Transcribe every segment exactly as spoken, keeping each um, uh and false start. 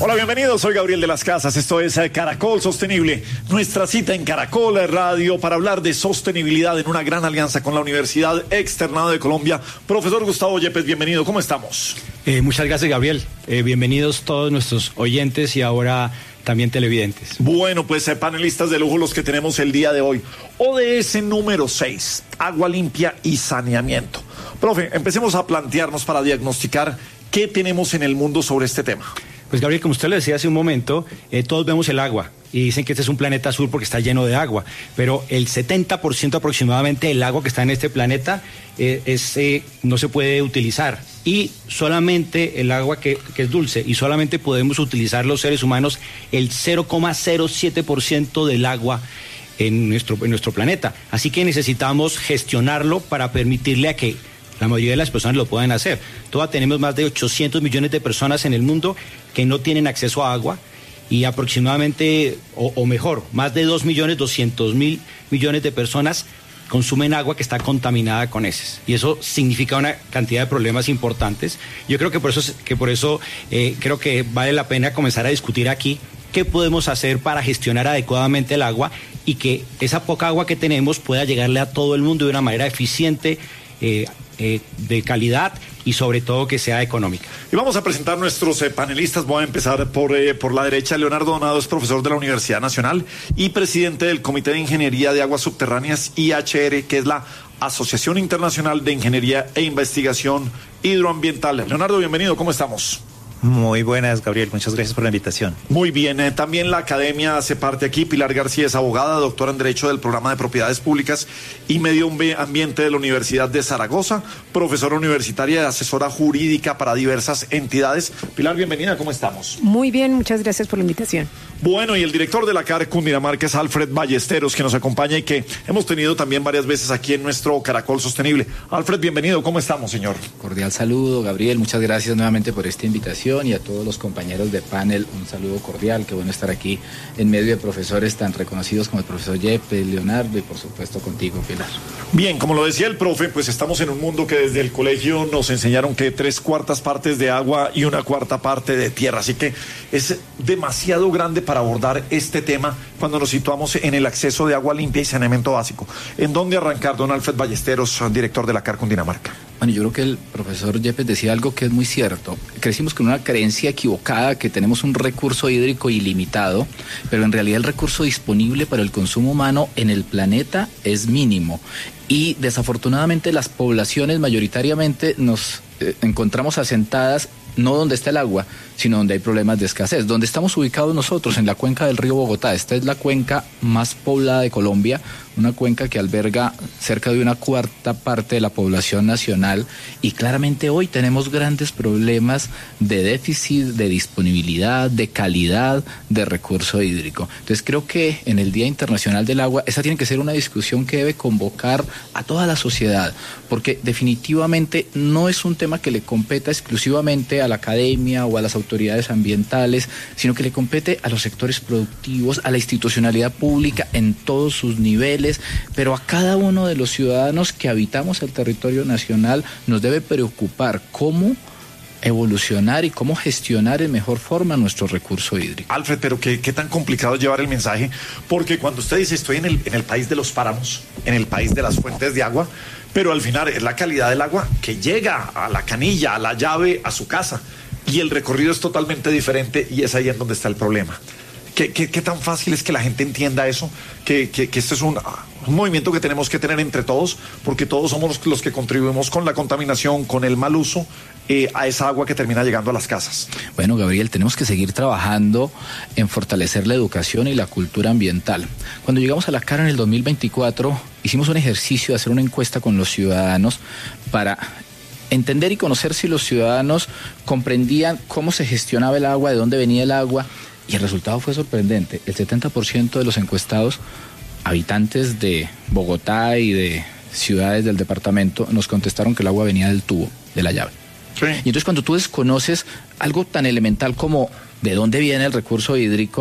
Hola, bienvenidos, soy Gabriel de las Casas, esto es Caracol Sostenible, nuestra cita en Caracol Radio para hablar de sostenibilidad en una gran alianza con la Universidad Externado de Colombia. Profesor Gustavo Yepes, bienvenido, ¿cómo estamos? Eh, muchas gracias, Gabriel, eh, bienvenidos todos nuestros oyentes y ahora también televidentes. Bueno, pues eh, panelistas de lujo los que tenemos el día de hoy. O D S número seis, agua limpia y saneamiento. Profe, empecemos a plantearnos para diagnosticar qué tenemos en el mundo sobre este tema. Pues Gabriel, como usted lo decía hace un momento, eh, todos vemos el agua y dicen que este es un planeta azul porque está lleno de agua, pero el setenta por ciento aproximadamente del agua que está en este planeta eh, es, eh, no se puede utilizar, y solamente el agua que, que es dulce, y solamente podemos utilizar los seres humanos el cero coma cero siete por ciento del agua en nuestro, en nuestro planeta. Así que necesitamos gestionarlo para permitirle a que la mayoría de las personas lo pueden hacer. Todavía tenemos más de ochocientos millones de personas en el mundo que no tienen acceso a agua, y aproximadamente, o, o mejor, más de dos millones doscientos mil millones de personas consumen agua que está contaminada con heces. Y eso significa una cantidad de problemas importantes. Yo creo que por eso, que por eso eh, creo que vale la pena comenzar a discutir aquí qué podemos hacer para gestionar adecuadamente el agua y que esa poca agua que tenemos pueda llegarle a todo el mundo de una manera eficiente, eh, eh, de calidad y sobre todo que sea económica. Y vamos a presentar nuestros eh, panelistas. Voy a empezar por, eh, por la derecha. Leonardo Donado es profesor de la Universidad Nacional y presidente del Comité de Ingeniería de Aguas Subterráneas I H R, que es la Asociación Internacional de Ingeniería e Investigación Hidroambiental. Leonardo, bienvenido, ¿cómo estamos? Muy buenas, Gabriel, muchas gracias por la invitación. Muy bien, eh, también la academia hace parte aquí. Pilar García es abogada, doctora en Derecho del Programa de Propiedades Públicas y Medio Ambiente de la Universidad de Zaragoza, profesora universitaria y asesora jurídica para diversas entidades. Pilar, bienvenida, ¿cómo estamos? Muy bien, muchas gracias por la invitación. Bueno, y el director de la C A R Cundinamarca es Alfred Ballesteros, que nos acompaña y que hemos tenido también varias veces aquí en nuestro Caracol Sostenible. Alfred, bienvenido, ¿cómo estamos, señor? Cordial saludo, Gabriel, muchas gracias nuevamente por esta invitación, y a todos los compañeros de panel un saludo cordial. Qué bueno estar aquí en medio de profesores tan reconocidos como el profesor Yepes, Leonardo, y por supuesto contigo, Pilar. Bien, como lo decía el profe, pues estamos en un mundo que desde el colegio nos enseñaron que tres cuartas partes de agua y una cuarta parte de tierra, así que es demasiado grande para abordar este tema cuando nos situamos en el acceso de agua limpia y saneamiento básico. ¿En dónde arrancar, don Alfred Ballesteros, director de la C A R Cundinamarca? Bueno, yo creo que el profesor Yepes decía algo que es muy cierto. Crecimos con una creencia equivocada que tenemos un recurso hídrico ilimitado, pero en realidad el recurso disponible para el consumo humano en el planeta es mínimo. Y desafortunadamente las poblaciones mayoritariamente nos eh, encontramos asentadas no donde está el agua, sino donde hay problemas de escasez. Donde estamos ubicados nosotros, en la cuenca del río Bogotá. Esta es la cuenca más poblada de Colombia, una cuenca que alberga cerca de una cuarta parte de la población nacional, y claramente hoy tenemos grandes problemas de déficit, de disponibilidad, de calidad de recurso hídrico. Entonces creo que en el Día Internacional del Agua, esa tiene que ser una discusión que debe convocar a toda la sociedad, porque definitivamente no es un tema que le competa exclusivamente a la academia o a las autoridades ambientales, sino que le compete a los sectores productivos, a la institucionalidad pública en todos sus niveles, pero a cada uno de los ciudadanos que habitamos el territorio nacional nos debe preocupar cómo evolucionar y cómo gestionar en mejor forma nuestro recurso hídrico. Alfred, pero qué, qué tan complicado es llevar el mensaje, porque cuando usted dice estoy en el, en el país de los páramos, en el país de las fuentes de agua, pero al final es la calidad del agua que llega a la canilla, a la llave, a su casa, y el recorrido es totalmente diferente, y es ahí en donde está el problema. ¿Qué, qué, qué tan fácil es que la gente entienda eso? Que, que, que esto es un, un movimiento que tenemos que tener entre todos, porque todos somos los, los que contribuimos con la contaminación, con el mal uso eh, a esa agua que termina llegando a las casas. Bueno, Gabriel, tenemos que seguir trabajando en fortalecer la educación y la cultura ambiental. Cuando llegamos a la C A R en el dos mil veinticuatro, hicimos un ejercicio de hacer una encuesta con los ciudadanos para entender y conocer si los ciudadanos comprendían cómo se gestionaba el agua, de dónde venía el agua, y el resultado fue sorprendente. El setenta por ciento de los encuestados, habitantes de Bogotá y de ciudades del departamento, nos contestaron que el agua venía del tubo, de la llave. Sí. Y entonces cuando tú desconoces algo tan elemental como de dónde viene el recurso hídrico,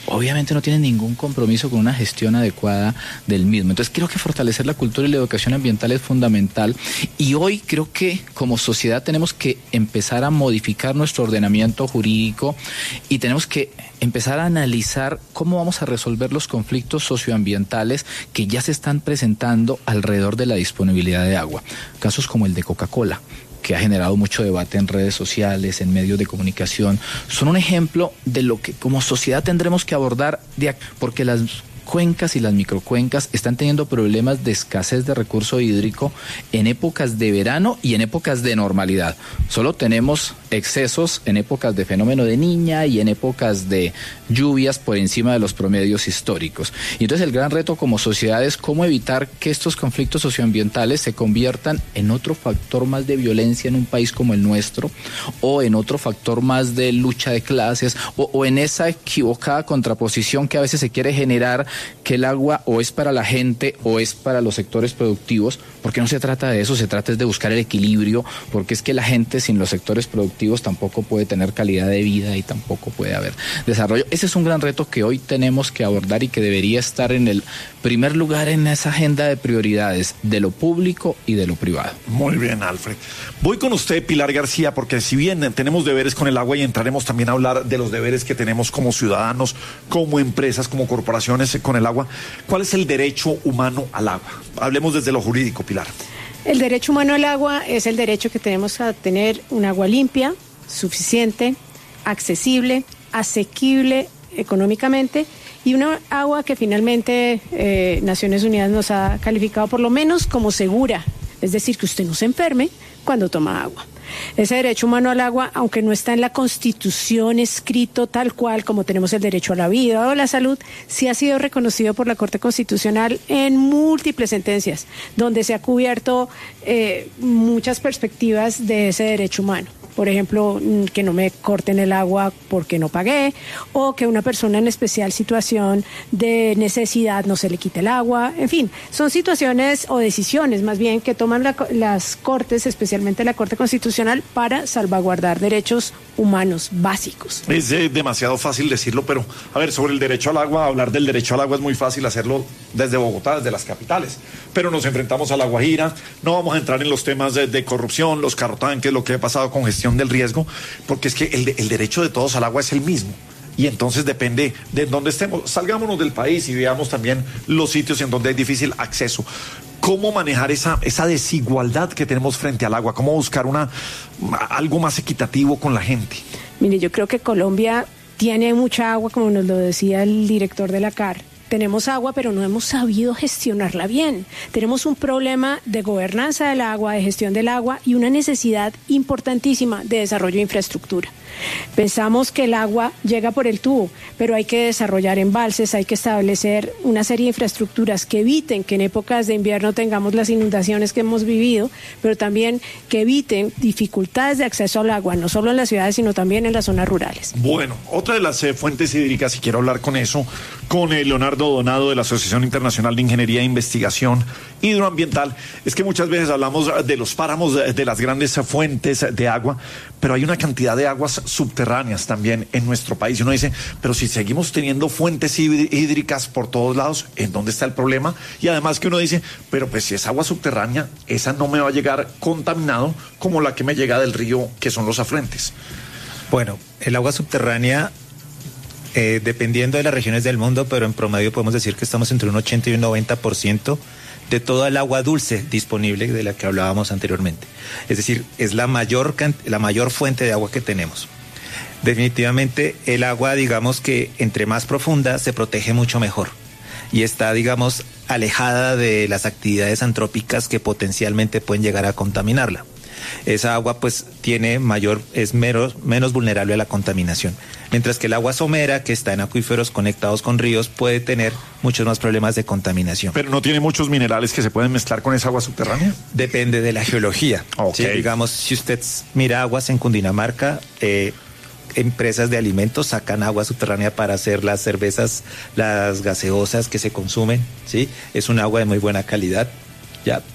obviamente no tienen ningún compromiso con una gestión adecuada del mismo. Entonces creo que fortalecer la cultura y la educación ambiental es fundamental, y hoy creo que como sociedad tenemos que empezar a modificar nuestro ordenamiento jurídico y tenemos que empezar a analizar cómo vamos a resolver los conflictos socioambientales que ya se están presentando alrededor de la disponibilidad de agua. Casos como el de Coca-Cola, que ha generado mucho debate en redes sociales, en medios de comunicación, son un ejemplo de lo que como sociedad tendremos que abordar, de, porque las cuencas y las microcuencas están teniendo problemas de escasez de recurso hídrico en épocas de verano y en épocas de normalidad. Solo tenemos excesos en épocas de fenómeno de Niña y en épocas de lluvias por encima de los promedios históricos. Y entonces el gran reto como sociedad es cómo evitar que estos conflictos socioambientales se conviertan en otro factor más de violencia en un país como el nuestro, o en otro factor más de lucha de clases, o, o en esa equivocada contraposición que a veces se quiere generar, que el agua o es para la gente o es para los sectores productivos, porque no se trata de eso, se trata es de buscar el equilibrio, porque es que la gente sin los sectores productivos tampoco puede tener calidad de vida y tampoco puede haber desarrollo. Ese es un gran reto que hoy tenemos que abordar y que debería estar en el primer lugar en esa agenda de prioridades de lo público y de lo privado. Muy bien, Alfred. Voy con usted, Pilar García, porque si bien tenemos deberes con el agua, y entraremos también a hablar de los deberes que tenemos como ciudadanos, como empresas, como corporaciones con el agua, ¿cuál es el derecho humano al agua? Hablemos desde lo jurídico, Pilar. El derecho humano al agua es el derecho que tenemos a tener un agua limpia, suficiente, accesible, asequible económicamente, y una agua que finalmente eh, Naciones Unidas nos ha calificado por lo menos como segura, es decir, que usted no se enferme cuando toma agua. Ese derecho humano al agua, aunque no está en la Constitución escrito tal cual como tenemos el derecho a la vida o a la salud, sí ha sido reconocido por la Corte Constitucional en múltiples sentencias, donde se ha cubierto eh, muchas perspectivas de ese derecho humano. Por ejemplo, que no me corten el agua porque no pagué, o que una persona en especial situación de necesidad no se le quite el agua. En fin, son situaciones o decisiones más bien que toman la, las Cortes, especialmente la Corte Constitucional, para salvaguardar derechos humanos básicos. Es eh, demasiado fácil decirlo, pero a ver, sobre el derecho al agua, hablar del derecho al agua es muy fácil hacerlo desde Bogotá, desde las capitales, pero nos enfrentamos a La Guajira, no vamos a entrar en los temas de, de corrupción, los carrotanques, lo que ha pasado con gestión del riesgo, porque es que el, de, el derecho de todos al agua es el mismo. Y entonces depende de dónde estemos. Salgámonos del país y veamos también los sitios en donde hay difícil acceso. ¿Cómo manejar esa, esa desigualdad que tenemos frente al agua? ¿Cómo buscar una, algo más equitativo con la gente? Mire, yo creo que Colombia tiene mucha agua, como nos lo decía el director de la C A R. Tenemos agua, pero no hemos sabido gestionarla bien. Tenemos un problema de gobernanza del agua, de gestión del agua, y una necesidad importantísima de desarrollo de infraestructura. Pensamos que el agua llega por el tubo, pero hay que desarrollar embalses, hay que establecer una serie de infraestructuras que eviten que en épocas de invierno tengamos las inundaciones que hemos vivido, pero también que eviten dificultades de acceso al agua, no solo en las ciudades, sino también en las zonas rurales. Bueno, otra de las eh, fuentes hídricas, y quiero hablar con eso, con eh, Leonardo Donado de la Asociación Internacional de Ingeniería e Investigación Hidroambiental, es que muchas veces hablamos de los páramos, de, de las grandes fuentes de agua, pero hay una cantidad de aguas subterráneas también en nuestro país. Y uno dice, pero si seguimos teniendo fuentes hídricas por todos lados, ¿en dónde está el problema? Y además que uno dice, pero pues si es agua subterránea, esa no me va a llegar contaminado como la que me llega del río, que son los afluentes. Bueno, el agua subterránea, eh, dependiendo de las regiones del mundo, pero en promedio podemos decir que estamos entre un ochenta y un noventa por ciento de toda el agua dulce disponible de la que hablábamos anteriormente. Es decir, es la mayor, la mayor fuente de agua que tenemos. Definitivamente el agua, digamos que entre más profunda se protege mucho mejor y está, digamos, alejada de las actividades antrópicas que potencialmente pueden llegar a contaminarla. Esa agua pues tiene mayor, es menos, menos vulnerable a la contaminación. Mientras que el agua somera, que está en acuíferos conectados con ríos, puede tener muchos más problemas de contaminación. ¿Pero no tiene muchos minerales que se pueden mezclar con esa agua subterránea? Depende de la geología. Okay. ¿Sí? Digamos, si usted mira aguas en Cundinamarca, eh, empresas de alimentos sacan agua subterránea para hacer las cervezas, las gaseosas que se consumen, ¿sí? Es un agua de muy buena calidad, ¿ya?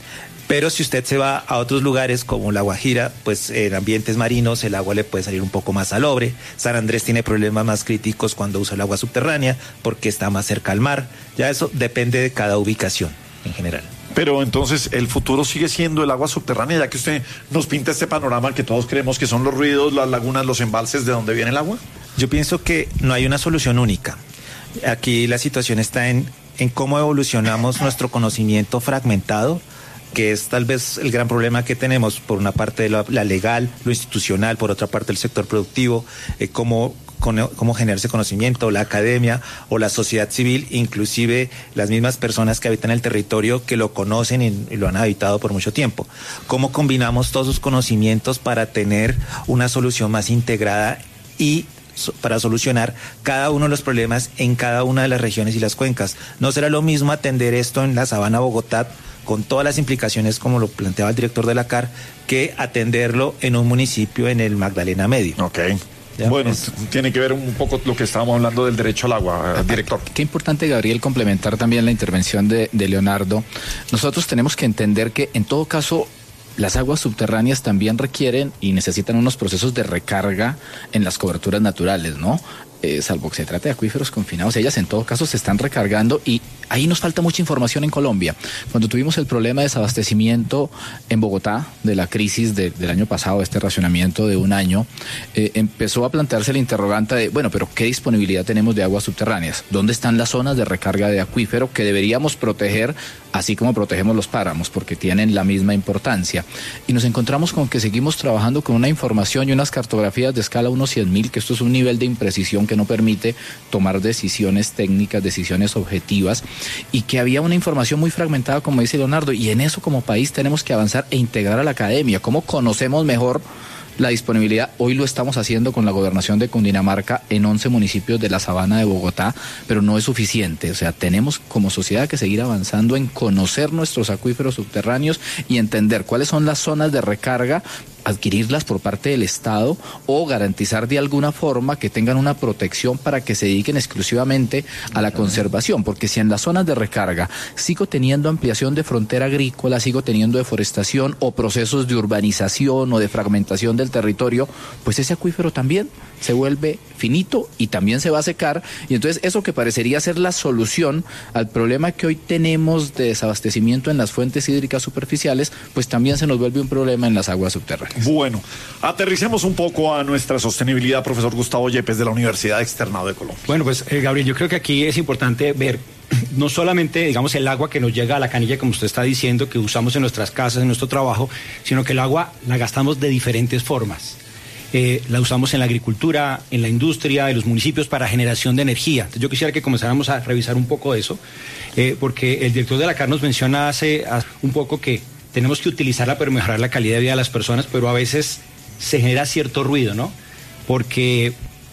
Pero si usted se va a otros lugares como La Guajira, pues en ambientes marinos el agua le puede salir un poco más salobre. San Andrés tiene problemas más críticos cuando usa el agua subterránea porque está más cerca al mar. Ya eso depende de cada ubicación en general. Pero entonces el futuro sigue siendo el agua subterránea, ya que usted nos pinta este panorama que todos creemos que son los ruidos, las lagunas, los embalses, ¿de dónde viene el agua? Yo pienso que no hay una solución única. Aquí la situación está en, en cómo evolucionamos nuestro conocimiento fragmentado, que es tal vez el gran problema que tenemos, por una parte la, la legal, lo institucional, por otra parte el sector productivo, eh, cómo, cómo, cómo generarse conocimiento, la academia o la sociedad civil, inclusive las mismas personas que habitan el territorio que lo conocen y, y lo han habitado por mucho tiempo. Cómo combinamos todos sus conocimientos para tener una solución más integrada y para solucionar cada uno de los problemas en cada una de las regiones y las cuencas. No será lo mismo atender esto en la Sabana Bogotá, con todas las implicaciones como lo planteaba el director de la C A R, que atenderlo en un municipio en el Magdalena Medio. Ok. ¿Ya? Bueno, es... tiene que ver un poco lo que estábamos hablando del derecho al agua, director. Qué importante, Gabriel, complementar también la intervención de, de Leonardo. Nosotros tenemos que entender que en todo caso las aguas subterráneas también requieren y necesitan unos procesos de recarga en las coberturas naturales, ¿no? Eh, salvo que se trate de acuíferos confinados, ellas en todo caso se están recargando y ahí nos falta mucha información en Colombia. Cuando tuvimos el problema de desabastecimiento en Bogotá, de la crisis de, del año pasado, este racionamiento de un año, eh, empezó a plantearse el interrogante de, bueno, pero ¿qué disponibilidad tenemos de aguas subterráneas? ¿Dónde están las zonas de recarga de acuífero que deberíamos proteger, así como protegemos los páramos, porque tienen la misma importancia? Y nos encontramos con que seguimos trabajando con una información y unas cartografías de escala uno cien mil, que esto es un nivel de imprecisión que no permite tomar decisiones técnicas, decisiones objetivas, y que había una información muy fragmentada, como dice Leonardo, y en eso como país tenemos que avanzar e integrar a la academia. ¿Cómo conocemos mejor la disponibilidad? Hoy lo estamos haciendo con la gobernación de Cundinamarca en once municipios de la Sabana de Bogotá, pero no es suficiente. O sea, tenemos como sociedad que seguir avanzando en conocer nuestros acuíferos subterráneos y entender cuáles son las zonas de recarga, adquirirlas por parte del Estado o garantizar de alguna forma que tengan una protección para que se dediquen exclusivamente a la conservación, porque si en las zonas de recarga sigo teniendo ampliación de frontera agrícola, sigo teniendo deforestación o procesos de urbanización o de fragmentación del territorio, pues ese acuífero también se vuelve finito y también se va a secar, y entonces eso que parecería ser la solución al problema que hoy tenemos de desabastecimiento en las fuentes hídricas superficiales, pues también se nos vuelve un problema en las aguas subterráneas. Bueno, aterricemos un poco a nuestra sostenibilidad, profesor Gustavo Yepes, de la Universidad Externado de Colombia. Bueno, pues eh, Gabriel, yo creo que aquí es importante ver no solamente, digamos, el agua que nos llega a la canilla, como usted está diciendo, que usamos en nuestras casas, en nuestro trabajo, sino que el agua la gastamos de diferentes formas. Eh, la usamos en la agricultura, en la industria, en los municipios para generación de energía. Entonces yo quisiera que comenzáramos a revisar un poco eso, eh, porque el director de la C A R nos menciona hace, hace un poco que tenemos que utilizarla para mejorar la calidad de vida de las personas, pero a veces se genera cierto ruido, ¿no? Porque,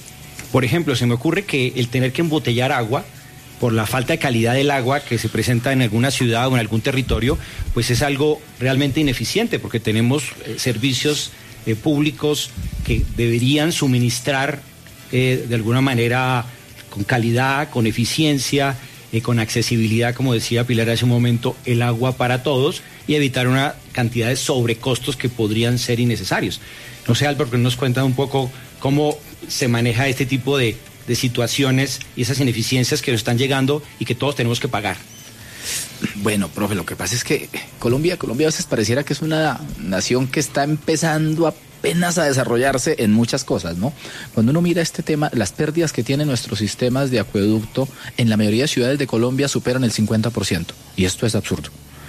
por ejemplo, se me ocurre que el tener que embotellar agua por la falta de calidad del agua que se presenta en alguna ciudad o en algún territorio, pues es algo realmente ineficiente, porque tenemos eh, servicios eh, públicos que deberían suministrar eh, de alguna manera con calidad, con eficiencia, eh, con accesibilidad, como decía Pilar hace un momento, el agua para todos y evitar una cantidad de sobrecostos que podrían ser innecesarios. No sé, Álvaro, que nos cuenta un poco cómo se maneja este tipo de, de situaciones y esas ineficiencias que nos están llegando y que todos tenemos que pagar. Bueno, profe, lo que pasa es que Colombia, Colombia a veces pareciera que es una nación que está empezando apenas a desarrollarse en muchas cosas, ¿no? Cuando uno mira este tema, las pérdidas que tienen nuestros sistemas de acueducto en la mayoría de ciudades de Colombia superan el cincuenta por ciento, y esto es absurdo.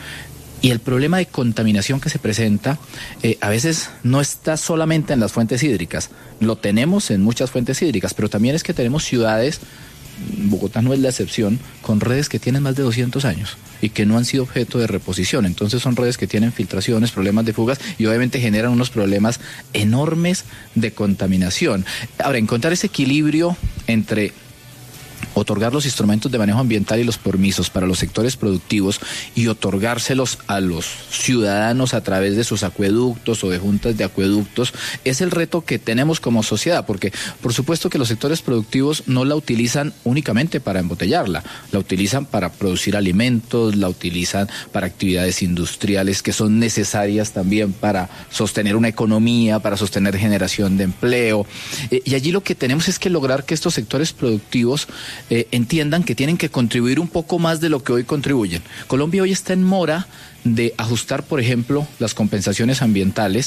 Y el problema de contaminación que se presenta eh, a veces no está solamente en las fuentes hídricas, lo tenemos en muchas fuentes hídricas, pero también es que tenemos ciudades, Bogotá no es la excepción, con redes que tienen más de doscientos años y que no han sido objeto de reposición. Entonces son redes que tienen filtraciones, problemas de fugas y obviamente generan unos problemas enormes de contaminación. Ahora, encontrar ese equilibrio entre otorgar los instrumentos de manejo ambiental y los permisos para los sectores productivos y otorgárselos a los ciudadanos a través de sus acueductos o de juntas de acueductos es el reto que tenemos como sociedad, porque por supuesto que los sectores productivos no la utilizan únicamente para embotellarla, la utilizan para producir alimentos, la utilizan para actividades industriales que son necesarias también para sostener una economía, para sostener generación de empleo, eh, y allí lo que tenemos es que lograr que estos sectores productivos eh, entiendan que tienen que contribuir un poco más de lo que hoy contribuyen. Colombia hoy está en mora de ajustar, por ejemplo, las compensaciones ambientales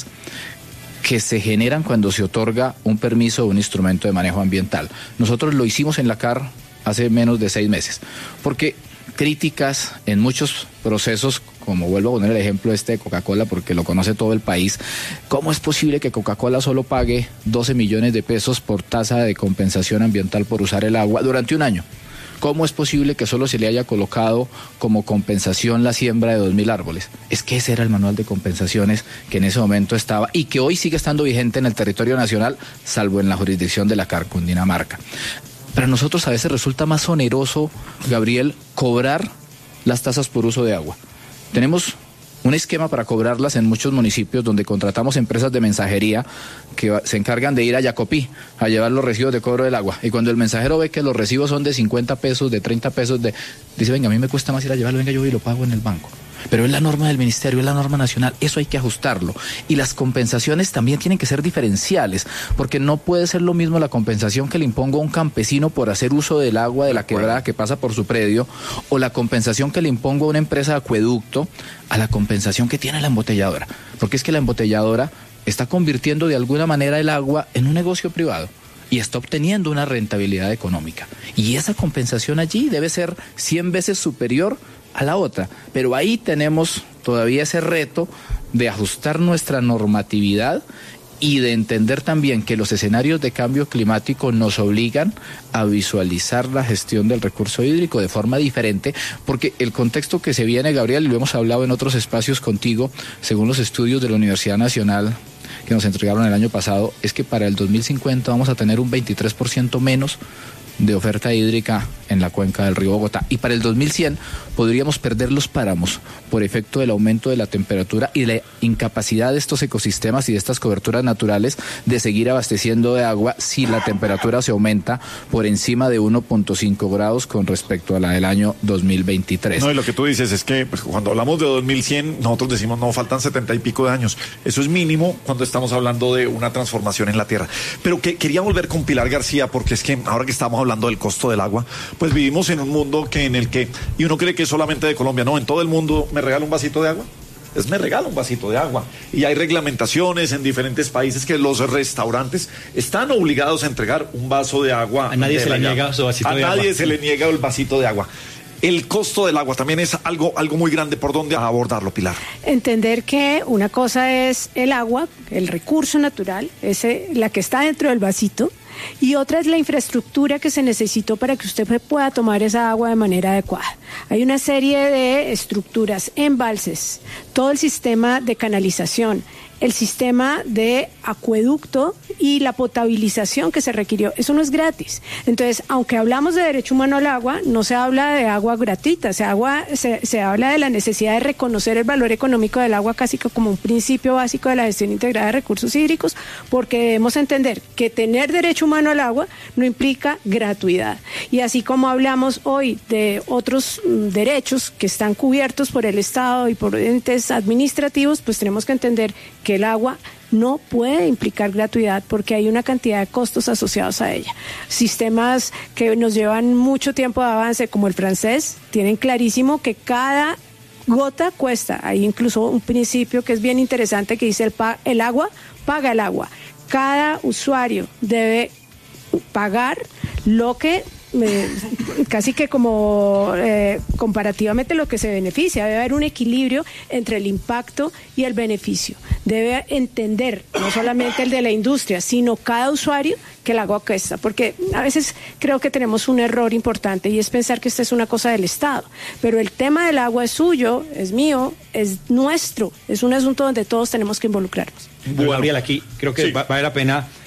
que se generan cuando se otorga un permiso o un instrumento de manejo ambiental. Nosotros lo hicimos en la C A R hace menos de seis meses, porque críticas en muchos procesos, como vuelvo a poner el ejemplo este de Coca-Cola porque lo conoce todo el país, ¿cómo es posible que Coca-Cola solo pague doce millones de pesos por tasa de compensación ambiental por usar el agua durante un año? ¿Cómo es posible que solo se le haya colocado como compensación la siembra de dos mil árboles? Es que ese era el manual de compensaciones que en ese momento estaba y que hoy sigue estando vigente en el territorio nacional, salvo en la jurisdicción de la C A R, Cundinamarca. Para nosotros a veces resulta más oneroso, Gabriel, cobrar las tasas por uso de agua. Tenemos un esquema para cobrarlas en muchos municipios donde contratamos empresas de mensajería que se encargan de ir a Yacopí a llevar los recibos de cobro del agua. Y cuando el mensajero ve que los recibos son de cincuenta pesos, de treinta pesos, de, dice, venga, a mí me cuesta más ir a llevarlo, venga, yo voy y lo pago en el banco. Pero es la norma del ministerio, es la norma nacional, eso hay que ajustarlo. Y las compensaciones también tienen que ser diferenciales, porque no puede ser lo mismo la compensación que le impongo a un campesino por hacer uso del agua de la quebrada que pasa por su predio, o la compensación que le impongo a una empresa de acueducto, a la compensación que tiene la embotelladora. Porque es que la embotelladora está convirtiendo de alguna manera el agua en un negocio privado y está obteniendo una rentabilidad económica. Y esa compensación allí debe ser cien veces superior a la otra, pero ahí tenemos todavía ese reto de ajustar nuestra normatividad y de entender también que los escenarios de cambio climático nos obligan a visualizar la gestión del recurso hídrico de forma diferente, porque el contexto que se viene, Gabriel, y lo hemos hablado en otros espacios contigo, según los estudios de la Universidad Nacional que nos entregaron el año pasado, es que para el dos mil cincuenta vamos a tener un veintitrés por ciento menos de oferta hídrica en la cuenca del río Bogotá. Y para el dos mil cien podríamos perder los páramos por efecto del aumento de la temperatura y la incapacidad de estos ecosistemas y de estas coberturas naturales de seguir abasteciendo de agua si la temperatura se aumenta por encima de uno punto cinco grados con respecto a la del año dos mil veintitrés. No, y lo que tú dices es que pues, cuando hablamos de dos mil cien, nosotros decimos no, faltan setenta y pico de años. Eso es mínimo cuando estamos hablando de una transformación en la tierra. Pero que quería volver con Pilar García, porque es que ahora que estamos hablando del costo del agua, pues vivimos en un mundo que en el que, y uno cree que es solamente de Colombia, no, en todo el mundo me regala un vasito de agua. Es me regala un vasito de agua. Y hay reglamentaciones en diferentes países que los restaurantes están obligados a entregar un vaso de agua. A nadie se le niega su vasito de agua. A nadie se le niega el vasito de agua. El costo del agua también es algo, algo muy grande. ¿Por dónde abordarlo, Pilar? Entender que una cosa es el agua, el recurso natural, ese, la que está dentro del vasito, y otra es la infraestructura que se necesitó para que usted pueda tomar esa agua de manera adecuada. Hay una serie de estructuras, embalses, todo el sistema de canalización, el sistema de acueducto y la potabilización que se requirió. Eso no es gratis. Entonces, aunque hablamos de derecho humano al agua, no se habla de agua gratuita, se, agua, se, se habla de la necesidad de reconocer el valor económico del agua casi como un principio básico de la gestión integrada de recursos hídricos, porque debemos entender que tener derecho humano al agua no implica gratuidad. Y así como hablamos hoy de otros mm, derechos que están cubiertos por el Estado y por entes administrativos, pues tenemos que entender que el agua no puede implicar gratuidad porque hay una cantidad de costos asociados a ella. Sistemas que nos llevan mucho tiempo de avance, como el francés, tienen clarísimo que cada gota cuesta. Hay incluso un principio que es bien interesante que dice el, pa- el agua paga el agua. Cada usuario debe pagar lo que Eh, casi que como eh, comparativamente lo que se beneficia. Debe haber un equilibrio entre el impacto y el beneficio. Debe entender no solamente el de la industria, sino cada usuario que el agua cuesta, porque a veces creo que tenemos un error importante y es pensar que esta es una cosa del Estado, pero el tema del agua es suyo, es mío, es nuestro, es un asunto donde todos tenemos que involucrarnos. Bueno, Gabriel, aquí creo que sí. va, vale la pena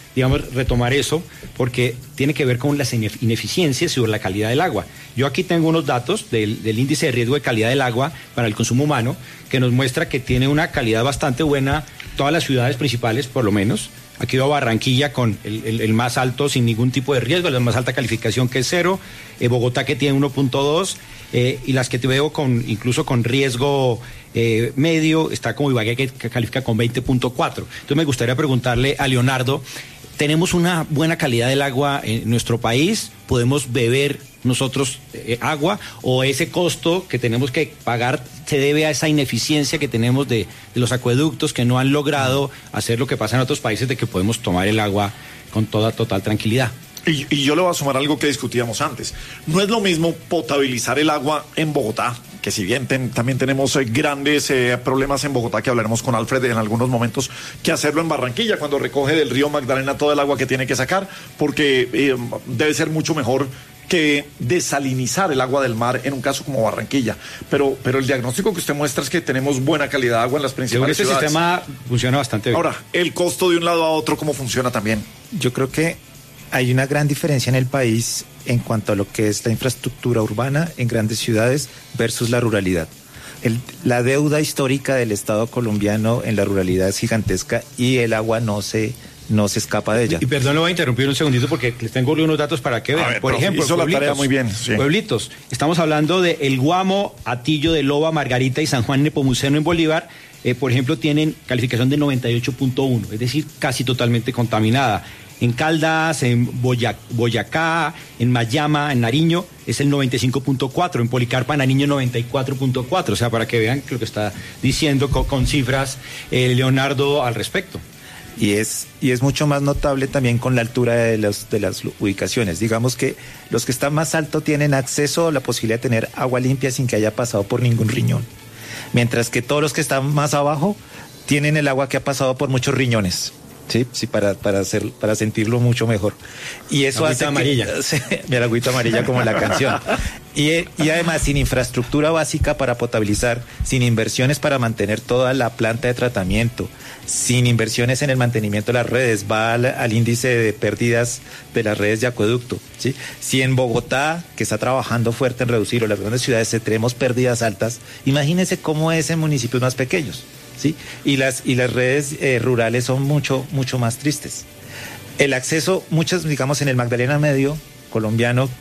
digamos, retomar eso, porque tiene que ver con las ineficiencias sobre la calidad del agua. Yo aquí tengo unos datos del, del índice de riesgo de calidad del agua para el consumo humano, que nos muestra que tiene una calidad bastante buena todas las ciudades principales, por lo menos. Aquí va Barranquilla con el, el, el más alto sin ningún tipo de riesgo, la más alta calificación que es cero, eh, Bogotá que tiene uno punto dos, eh, y las que te veo con incluso con riesgo eh, medio, está como Ibagué que, que califica con veinte punto cuatro. Entonces me gustaría preguntarle a Leonardo, ¿tenemos una buena calidad del agua en nuestro país? ¿Podemos beber nosotros eh, agua? ¿O ese costo que tenemos que pagar se debe a esa ineficiencia que tenemos de, de los acueductos que no han logrado hacer lo que pasa en otros países, de que podemos tomar el agua con toda total tranquilidad? Y, y yo le voy a sumar algo que discutíamos antes. No es lo mismo potabilizar el agua en Bogotá, que si bien ten, también tenemos eh, grandes eh, problemas en Bogotá, que hablaremos con Alfred en algunos momentos, que hacerlo en Barranquilla, cuando recoge del río Magdalena todo el agua que tiene que sacar, porque eh, debe ser mucho mejor que desalinizar el agua del mar en un caso como Barranquilla. Pero, pero el diagnóstico que usted muestra es que tenemos buena calidad de agua en las principales Yo creo que ciudades. este sistema funciona bastante bien. Ahora, el costo de un lado a otro, ¿cómo funciona también? Yo creo que hay una gran diferencia en el país en cuanto a lo que es la infraestructura urbana en grandes ciudades versus la ruralidad. El, la deuda histórica del Estado colombiano en la ruralidad es gigantesca y el agua no se, no se escapa de ella. Y perdón, lo voy a interrumpir un segundito porque les tengo unos datos para que vean. Ver, Por ejemplo, hizo la tarea muy bien, sí. Pueblitos. Estamos hablando de El Guamo, Atillo de Loba, Margarita y San Juan Nepomuceno en Bolívar. Eh, por ejemplo, tienen calificación de noventa y ocho punto uno, es decir, casi totalmente contaminada. En Caldas, en Boyac, Boyacá, en Mayama, en Nariño, es el noventa y cinco punto cuatro, en Policarpa, Nariño, noventa y cuatro punto cuatro. O sea, para que vean lo que está diciendo con, con cifras eh, Leonardo al respecto. Y es, y es mucho más notable también con la altura de, los, de las ubicaciones. Digamos que los que están más alto tienen acceso a la posibilidad de tener agua limpia sin que haya pasado por ningún riñón. Mientras que todos los que están más abajo tienen el agua que ha pasado por muchos riñones. Sí, sí, para, para hacer, para sentirlo mucho mejor. Y eso agüita hace amarilla. Que, mira, agüita amarilla como la canción. Y, y además, sin infraestructura básica para potabilizar, sin inversiones para mantener toda la planta de tratamiento, sin inversiones en el mantenimiento de las redes, va al, al índice de pérdidas de las redes de acueducto. ¿Sí? Si en Bogotá, que está trabajando fuerte en reducir, o las grandes ciudades, tenemos pérdidas altas, imagínense cómo es en municipios más pequeños. ¿Sí? Y las y las redes eh, rurales son mucho mucho más tristes. El acceso, muchas, digamos, en el Magdalena Medio colombiano,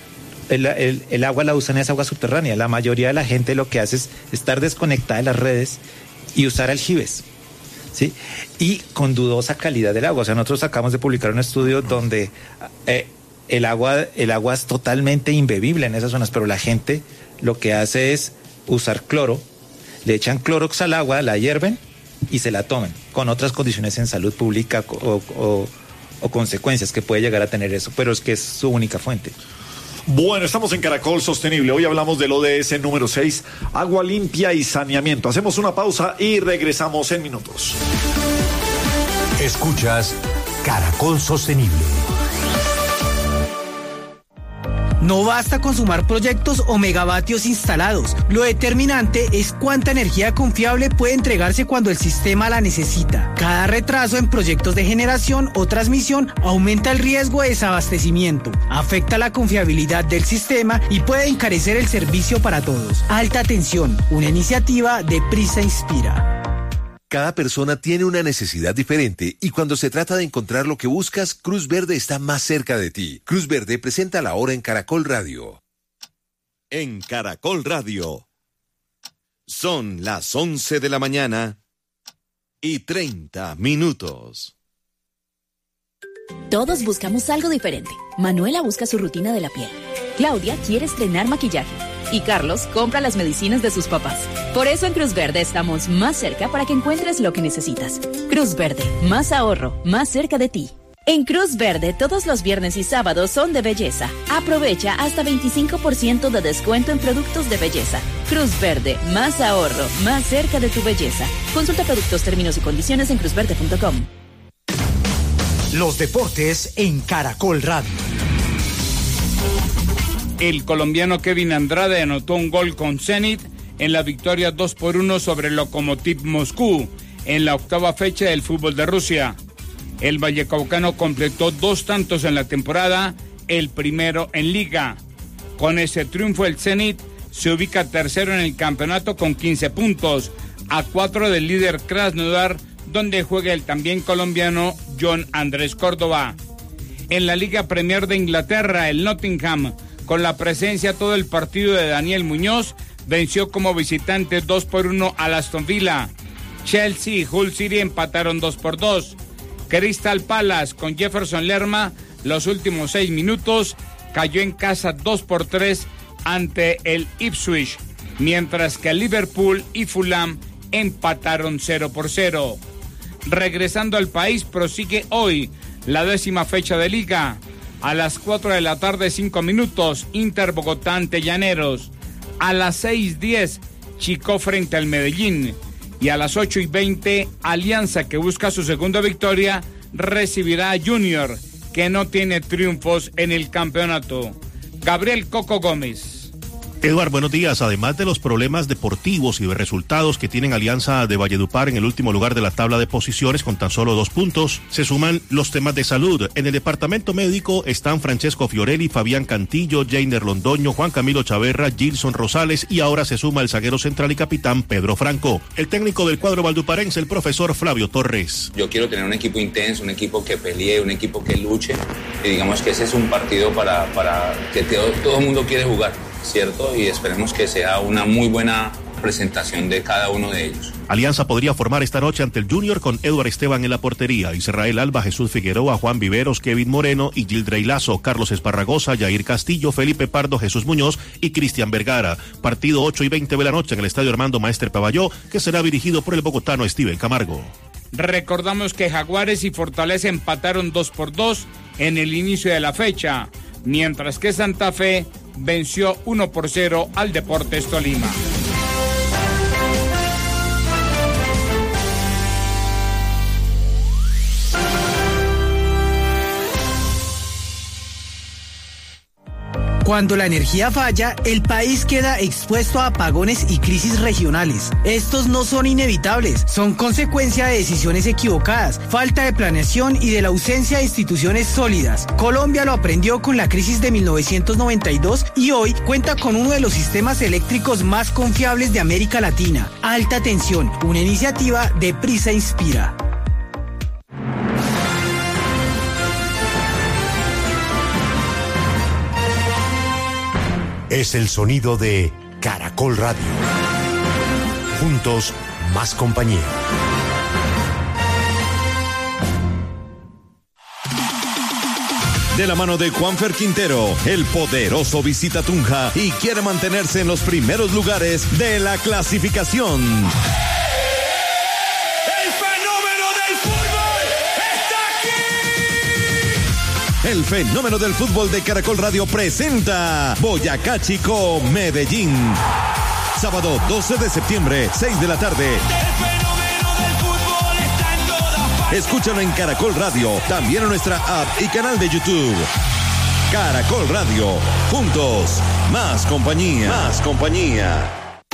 el, el, el agua la usan es agua subterránea. La mayoría de la gente lo que hace es estar desconectada de las redes y usar aljibes, ¿sí? Y con dudosa calidad del agua. O sea, nosotros acabamos de publicar un estudio donde eh, el agua el agua es totalmente imbebible en esas zonas, pero la gente lo que hace es usar cloro. Le echan clorox al agua, la hierven y se la toman, con otras condiciones en salud pública o, o, o consecuencias que puede llegar a tener eso, pero es que es su única fuente. Bueno, estamos en Caracol Sostenible. Hoy hablamos del O D S número seis, agua limpia y saneamiento. Hacemos una pausa y regresamos en minutos. Escuchas Caracol Sostenible. No basta con sumar proyectos o megavatios instalados. Lo determinante es cuánta energía confiable puede entregarse cuando el sistema la necesita. Cada retraso en proyectos de generación o transmisión aumenta el riesgo de desabastecimiento, afecta la confiabilidad del sistema y puede encarecer el servicio para todos. Alta tensión, una iniciativa de Prisa Inspira. Cada persona tiene una necesidad diferente y cuando se trata de encontrar lo que buscas, Cruz Verde está más cerca de ti. Cruz Verde presenta la hora en Caracol Radio. En Caracol Radio. Son las once de la mañana y treinta minutos. Todos buscamos algo diferente. Manuela busca su rutina de la piel. Claudia quiere estrenar maquillaje. Y Carlos compra las medicinas de sus papás. Por eso en Cruz Verde estamos más cerca para que encuentres lo que necesitas. Cruz Verde, más ahorro, más cerca de ti. En Cruz Verde, todos los viernes y sábados son de belleza. Aprovecha hasta veinticinco por ciento de descuento en productos de belleza. Cruz Verde, más ahorro, más cerca de tu belleza. Consulta productos, términos y condiciones en cruz verde punto com. Los deportes en Caracol Radio. El colombiano Kevin Andrade anotó un gol con Zenit en la victoria dos por uno sobre el Lokomotiv Moscú en la octava fecha del fútbol de Rusia. El vallecaucano completó dos tantos en la temporada, el primero en liga. Con ese triunfo el Zenit se ubica tercero en el campeonato con quince puntos, a cuatro del líder Krasnodar, donde juega el también colombiano John Andrés Córdoba. En la Liga Premier de Inglaterra, el Nottingham, con la presencia todo el partido de Daniel Muñoz, venció como visitante dos por uno al Aston Villa. Chelsea y Hull City empataron dos por dos. Crystal Palace con Jefferson Lerma, los últimos seis minutos, cayó en casa dos por tres ante el Ipswich, mientras que Liverpool y Fulham empataron cero por cero. Regresando al país, prosigue hoy la décima fecha de liga. A las cuatro de la tarde, cinco minutos, Inter Bogotá ante Llaneros. A las seis diez, Chico frente al Medellín. Y a las ocho y veinte, Alianza, que busca su segunda victoria, recibirá a Junior, que no tiene triunfos en el campeonato. Gabriel Coco Gómez. Eduard, buenos días. Además de los problemas deportivos y de resultados que tienen Alianza de Valledupar en el último lugar de la tabla de posiciones con tan solo dos puntos, se suman los temas de salud. En el departamento médico están Francesco Fiorelli, Fabián Cantillo, Jainer Londoño, Juan Camilo Chaverra, Gilson Rosales y ahora se suma el zaguero central y capitán Pedro Franco. El técnico del cuadro valduparense, el profesor Flavio Torres. Yo quiero tener un equipo intenso, un equipo que pelee, un equipo que luche, y digamos que ese es un partido para, para que todo, todo el mundo quiere jugar, ¿cierto? Y esperemos que sea una muy buena presentación de cada uno de ellos. Alianza podría formar esta noche ante el Junior con Eduard Esteban en la portería, Israel Alba, Jesús Figueroa, Juan Viveros, Kevin Moreno y Gildrey Lazo, Carlos Esparragosa, Yair Castillo, Felipe Pardo, Jesús Muñoz y Cristian Vergara. Partido ocho y veinte de la noche en el Estadio Armando Maestre Pavalló, que será dirigido por el bogotano Steven Camargo. Recordamos que Jaguares y Fortaleza empataron dos por dos en el inicio de la fecha, mientras que Santa Fe venció uno por cero al Deportes Tolima. Cuando la energía falla, el país queda expuesto a apagones y crisis regionales. Estos no son inevitables, son consecuencia de decisiones equivocadas, falta de planeación y de la ausencia de instituciones sólidas. Colombia lo aprendió con la crisis de mil novecientos noventa y dos y hoy cuenta con uno de los sistemas eléctricos más confiables de América Latina. Alta Tensión, una iniciativa de Prisa Inspira. Es el sonido de Caracol Radio. Juntos, más compañía. De la mano de Juanfer Quintero, el poderoso visita Tunja y quiere mantenerse en los primeros lugares de la clasificación. El fenómeno del fútbol de Caracol Radio presenta Boyacá Chico Medellín. Sábado doce de septiembre, seis de la tarde. El fenómeno del fútbol está en todas partes. Escúchalo en Caracol Radio, también en nuestra app y canal de YouTube. Caracol Radio, juntos, más compañía. Más compañía.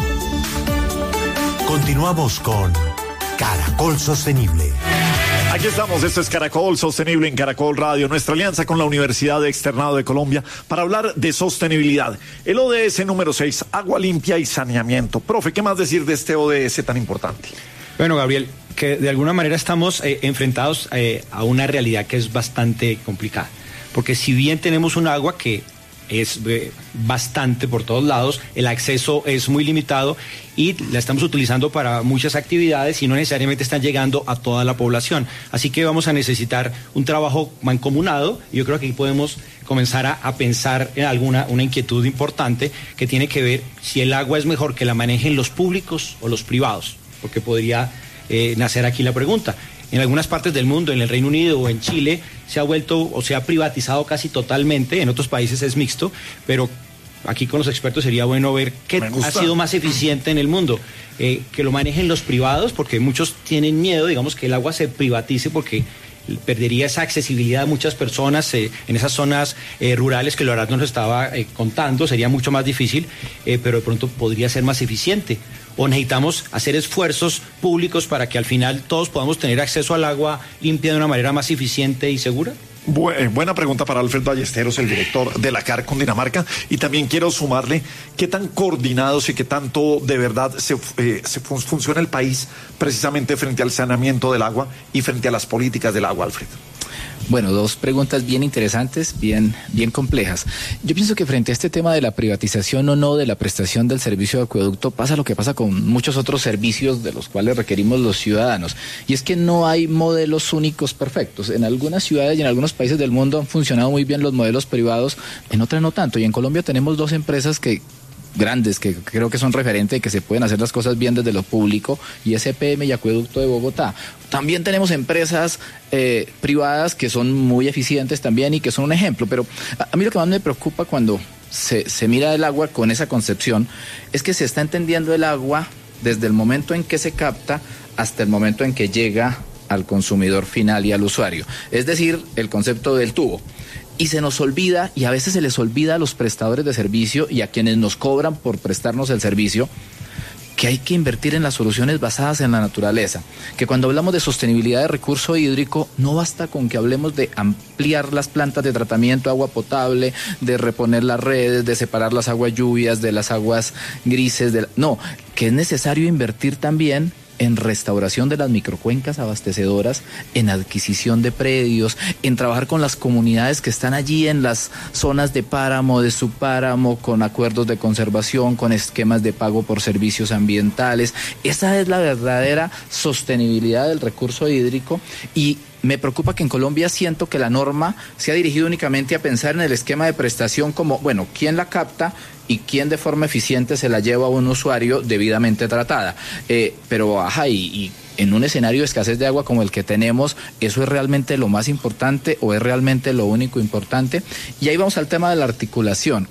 Continuamos con Caracol Sostenible. Aquí estamos, esto es Caracol Sostenible en Caracol Radio, nuestra alianza con la Universidad de Externado de Colombia para hablar de sostenibilidad. El O D S número seis, agua limpia y saneamiento. Profe, ¿qué más decir de este O D S tan importante? Bueno, Gabriel, que de alguna manera estamos eh, enfrentados eh, a una realidad que es bastante complicada, porque si bien tenemos un agua que es eh, bastante por todos lados, el acceso es muy limitado y la estamos utilizando para muchas actividades y no necesariamente están llegando a toda la población. Así que vamos a necesitar un trabajo mancomunado y yo creo que aquí podemos comenzar a, a pensar en alguna una inquietud importante que tiene que ver si el agua es mejor que la manejen los públicos o los privados, porque podría eh, nacer aquí la pregunta. En algunas partes del mundo, en el Reino Unido o en Chile, se ha vuelto o se ha privatizado casi totalmente, en otros países es mixto, pero aquí con los expertos sería bueno ver qué ha sido más eficiente en el mundo, eh, que lo manejen los privados, porque muchos tienen miedo, digamos, que el agua se privatice porque perdería esa accesibilidad a muchas personas eh, en esas zonas eh, rurales que Lorato nos estaba eh, contando, sería mucho más difícil, eh, pero de pronto podría ser más eficiente. o necesitamos hacer esfuerzos públicos para que al final todos podamos tener acceso al agua limpia de una manera más eficiente y segura? Buena pregunta para Alfred Ballesteros, el director de la C A R Cundinamarca. Y también quiero sumarle qué tan coordinados y qué tanto de verdad se, eh, se fun- funciona el país precisamente frente al saneamiento del agua y frente a las políticas del agua, Alfred. Bueno, dos preguntas bien interesantes, bien, bien complejas. Yo pienso que frente a este tema de la privatización o no de la prestación del servicio de acueducto, pasa lo que pasa con muchos otros servicios de los cuales requerimos los ciudadanos. Y es que no hay modelos únicos perfectos. En algunas ciudades y en algunos países del mundo han funcionado muy bien los modelos privados, en otras no tanto. Y en Colombia tenemos dos empresas que grandes que creo que son referentes, que se pueden hacer las cosas bien desde lo público, y S P M y Acueducto de Bogotá. También tenemos empresas eh, privadas que son muy eficientes también y que son un ejemplo, pero a, a mí lo que más me preocupa cuando se, se mira el agua con esa concepción es que se está entendiendo el agua desde el momento en que se capta hasta el momento en que llega al consumidor final y al usuario, es decir, el concepto del tubo. Y se nos olvida, y a veces se les olvida a los prestadores de servicio y a quienes nos cobran por prestarnos el servicio, que hay que invertir en las soluciones basadas en la naturaleza, que cuando hablamos de sostenibilidad de recurso hídrico, no basta con que hablemos de ampliar las plantas de tratamiento de agua potable, de reponer las redes, de separar las aguas lluvias de las aguas grises, de la... no, que es necesario invertir también en restauración de las microcuencas abastecedoras, en adquisición de predios, en trabajar con las comunidades que están allí en las zonas de páramo, de subpáramo, con acuerdos de conservación, con esquemas de pago por servicios ambientales. Esa es la verdadera sostenibilidad del recurso hídrico, y me preocupa que en Colombia siento que la norma se ha dirigido únicamente a pensar en el esquema de prestación como, bueno, ¿quién la capta y quién de forma eficiente se la lleva a un usuario debidamente tratada? Eh, pero, ajá, y, y en un escenario de escasez de agua como el que tenemos, ¿eso es realmente lo más importante o es realmente lo único importante? Y ahí vamos al tema de la articulación.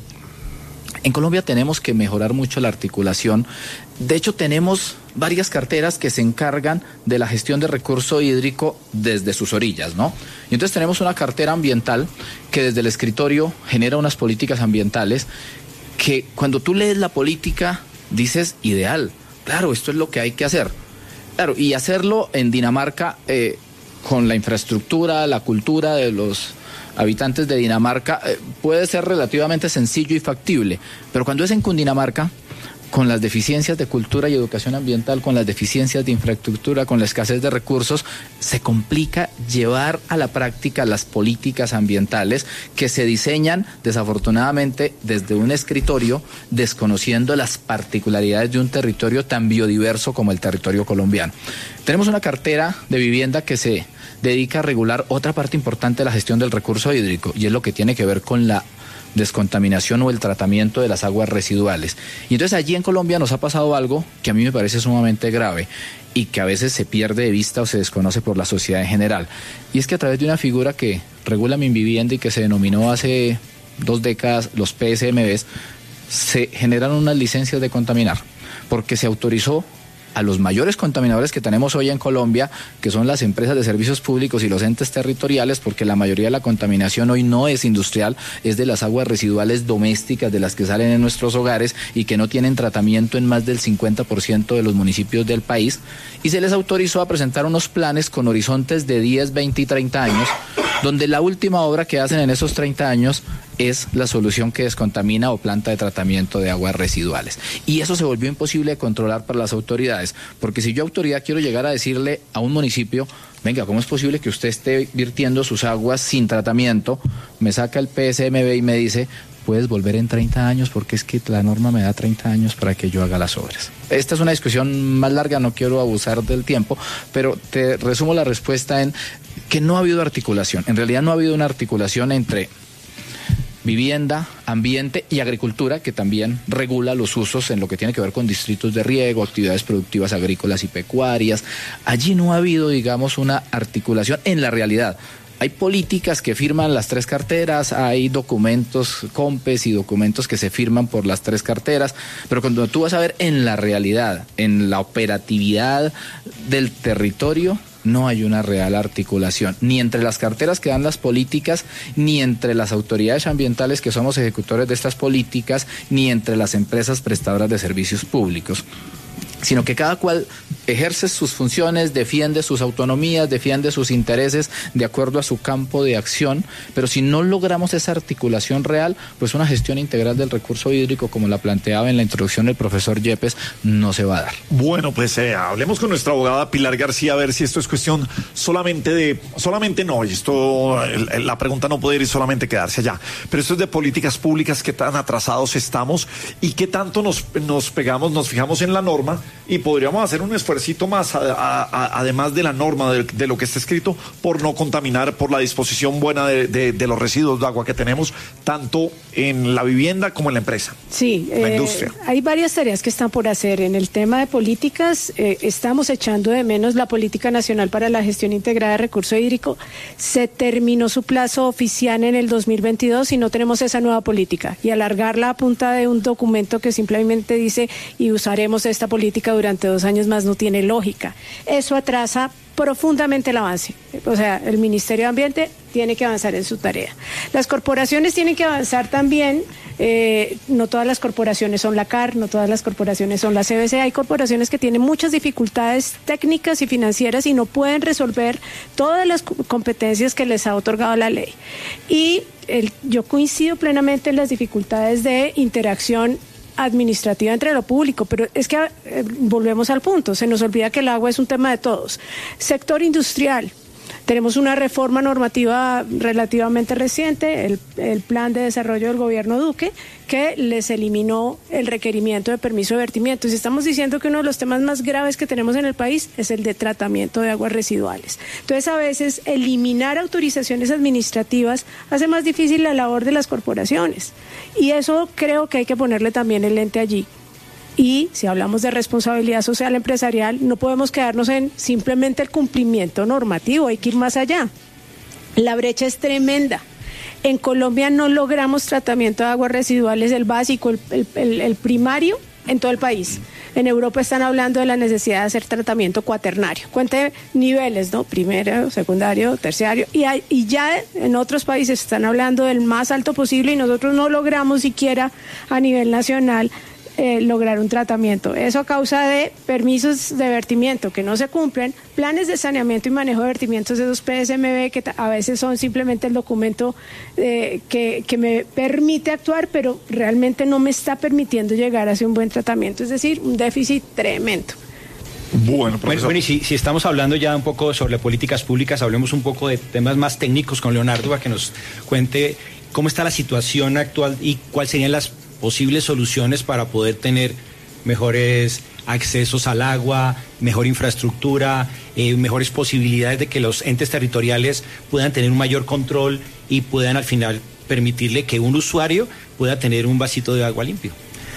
En Colombia tenemos que mejorar mucho la articulación. De hecho, tenemos varias carteras que se encargan de la gestión de recurso hídrico desde sus orillas, ¿no? Y entonces tenemos una cartera ambiental que desde el escritorio genera unas políticas ambientales que cuando tú lees la política dices, ideal, claro, esto es lo que hay que hacer. Claro, y hacerlo en Dinamarca eh, con la infraestructura, la cultura de los habitantes de Dinamarca eh, puede ser relativamente sencillo y factible, pero cuando es en Cundinamarca, con las deficiencias de cultura y educación ambiental, con las deficiencias de infraestructura, con la escasez de recursos, se complica llevar a la práctica las políticas ambientales que se diseñan, desafortunadamente, desde un escritorio, desconociendo las particularidades de un territorio tan biodiverso como el territorio colombiano. Tenemos una cartera de vivienda que se dedica a regular otra parte importante de la gestión del recurso hídrico, y es lo que tiene que ver con la descontaminación o el tratamiento de las aguas residuales. Y entonces allí en Colombia nos ha pasado algo que a mí me parece sumamente grave y que a veces se pierde de vista o se desconoce por la sociedad en general. Y es que a través de una figura que regula mi vivienda y que se denominó hace dos décadas los P S M Bs, se generaron unas licencias de contaminar, porque se autorizó a los mayores contaminadores que tenemos hoy en Colombia, que son las empresas de servicios públicos y los entes territoriales, porque la mayoría de la contaminación hoy no es industrial, es de las aguas residuales domésticas de las que salen en nuestros hogares y que no tienen tratamiento en más del cincuenta por ciento de los municipios del país, y se les autorizó a presentar unos planes con horizontes de diez, veinte y treinta años, donde la última obra que hacen en esos treinta años es la solución que descontamina o planta de tratamiento de aguas residuales. Y eso se volvió imposible de controlar para las autoridades, porque si yo autoridad quiero llegar a decirle a un municipio, venga, ¿cómo es posible que usted esté virtiendo sus aguas sin tratamiento? Me saca el P S M B y me dice, puedes volver en treinta años porque es que la norma me da treinta años para que yo haga las obras. Esta es una discusión más larga, no quiero abusar del tiempo, pero te resumo la respuesta en que no ha habido articulación. En realidad no ha habido una articulación entre vivienda, ambiente y agricultura, que también regula los usos en lo que tiene que ver con distritos de riego, actividades productivas agrícolas y pecuarias. Allí no ha habido, digamos, una articulación en la realidad. Hay políticas que firman las tres carteras, hay documentos COMPES y documentos que se firman por las tres carteras, pero cuando tú vas a ver en la realidad, en la operatividad del territorio, no hay una real articulación, ni entre las carteras que dan las políticas, ni entre las autoridades ambientales que somos ejecutores de estas políticas, ni entre las empresas prestadoras de servicios públicos. sino que cada cual ejerce sus funciones, defiende sus autonomías, defiende sus intereses de acuerdo a su campo de acción, pero si no logramos esa articulación real, pues una gestión integral del recurso hídrico, como la planteaba en la introducción el profesor Yepes, no se va a dar. Bueno, pues eh, hablemos con nuestra abogada Pilar García a ver si esto es cuestión solamente de, solamente no, y esto, el, la pregunta no puede ir solamente quedarse allá, pero esto es de políticas públicas, qué tan atrasados estamos y qué tanto nos, nos pegamos, nos fijamos en la norma y podríamos hacer un esfuercito más, a, a, a, además de la norma, de, de lo que está escrito, por no contaminar, por la disposición buena de, de, de los residuos de agua que tenemos, tanto en la vivienda como en la empresa. Sí, la eh, industria. Hay varias tareas que están por hacer. En el tema de políticas, eh, estamos echando de menos la Política Nacional para la Gestión Integrada de Recurso Hídrico. Se terminó su plazo oficial en el dos mil veintidós y no tenemos esa nueva política. Y alargarla a punta de un documento que simplemente dice y usaremos esta política durante dos años más no tiene lógica. Eso atrasa profundamente el avance. O sea, el Ministerio de Ambiente tiene que avanzar en su tarea. Las corporaciones tienen que avanzar también. Eh, no todas las corporaciones son la C A R, no todas las corporaciones son la C B C. Hay corporaciones que tienen muchas dificultades técnicas y financieras y no pueden resolver todas las competencias que les ha otorgado la ley. Y el, yo coincido plenamente en las dificultades de interacción administrativa entre lo público, pero es que eh, volvemos al punto, se nos olvida que el agua es un tema de todos. Sector industrial, tenemos una reforma normativa relativamente reciente, el, el plan de desarrollo del gobierno Duque, que les eliminó el requerimiento de permiso de vertimiento. Y estamos diciendo que uno de los temas más graves que tenemos en el país es el de tratamiento de aguas residuales. Entonces, a veces, eliminar autorizaciones administrativas hace más difícil la labor de las corporaciones. Y eso creo que hay que ponerle también el lente allí. Y si hablamos de responsabilidad social empresarial, no podemos quedarnos en simplemente el cumplimiento normativo, hay que ir más allá. La brecha es tremenda. En Colombia no logramos tratamiento de aguas residuales, el básico, el, el, el primario, en todo el país. En Europa están hablando de la necesidad de hacer tratamiento cuaternario. Cuente niveles, ¿no? Primero, secundario, terciario. Y, hay, y ya en otros países están hablando del más alto posible y nosotros no logramos siquiera a nivel nacional Eh, lograr un tratamiento. Eso a causa de permisos de vertimiento que no se cumplen, planes de saneamiento y manejo de vertimientos de esos P S M B que a veces son simplemente el documento eh, que, que me permite actuar, pero realmente no me está permitiendo llegar hacia un buen tratamiento. Es decir, un déficit tremendo. Bueno, bueno, bueno, y si, si estamos hablando ya un poco sobre políticas públicas, hablemos un poco de temas más técnicos con Leonardo para que nos cuente cómo está la situación actual y cuáles serían las posibles soluciones para poder tener mejores accesos al agua, mejor infraestructura, eh, mejores posibilidades de que los entes territoriales puedan tener un mayor control y puedan al final permitirle que un usuario pueda tener un vasito de agua limpio.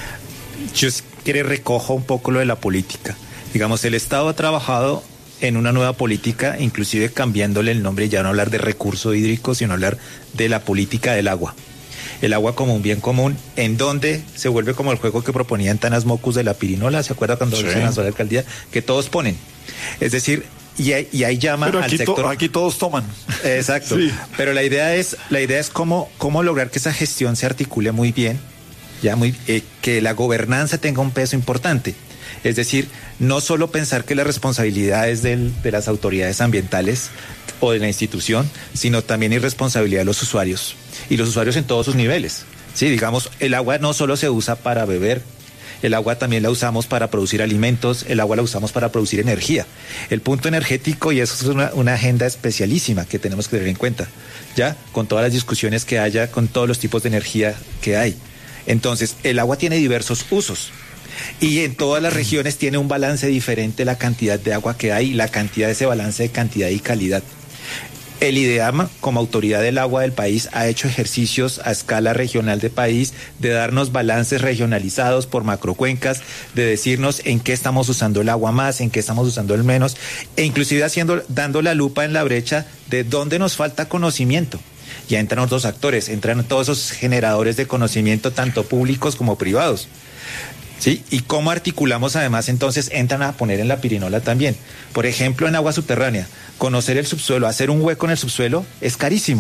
Yo quiero recojo un poco lo de la política. Digamos, el Estado ha trabajado en una nueva política, inclusive cambiándole el nombre, ya no hablar de recurso hídrico, sino hablar de la política del agua. El agua como un bien común, en donde se vuelve como el juego que proponían Tanas Mocus de la pirinola, ¿se acuerda cuando sí. se lanzó la alcaldía? Que todos ponen. Es decir, y hay, y hay llama Pero aquí al sector. To, aquí todos toman. Exacto. Sí. Pero la idea es, la idea es cómo, cómo lograr que esa gestión se articule muy bien, ya muy, eh, que la gobernanza tenga un peso importante. Es decir, no solo pensar que la responsabilidad es del, de las autoridades ambientales o de la institución, sino también hay responsabilidad de los usuarios, y los usuarios en todos sus niveles. Sí, digamos, el agua no solo se usa para beber, el agua también la usamos para producir alimentos, el agua la usamos para producir energía. El punto energético, y eso es una, una agenda especialísima que tenemos que tener en cuenta, ya, con todas las discusiones que haya, con todos los tipos de energía que hay. Entonces, el agua tiene diversos usos. Y en todas las regiones tiene un balance diferente la cantidad de agua que hay, la cantidad de ese balance de cantidad y calidad. El IDEAM, como autoridad del agua del país, ha hecho ejercicios a escala regional de país de darnos balances regionalizados por macrocuencas, de decirnos en qué estamos usando el agua más, en qué estamos usando el menos, e inclusive haciendo, dando la lupa en la brecha de dónde nos falta conocimiento. Ya entran otros actores, entran todos esos generadores de conocimiento, tanto públicos como privados. ¿Sí? Y cómo articulamos además, entonces entran a poner en la pirinola también. Por ejemplo, en agua subterránea, conocer el subsuelo, hacer un hueco en el subsuelo es carísimo.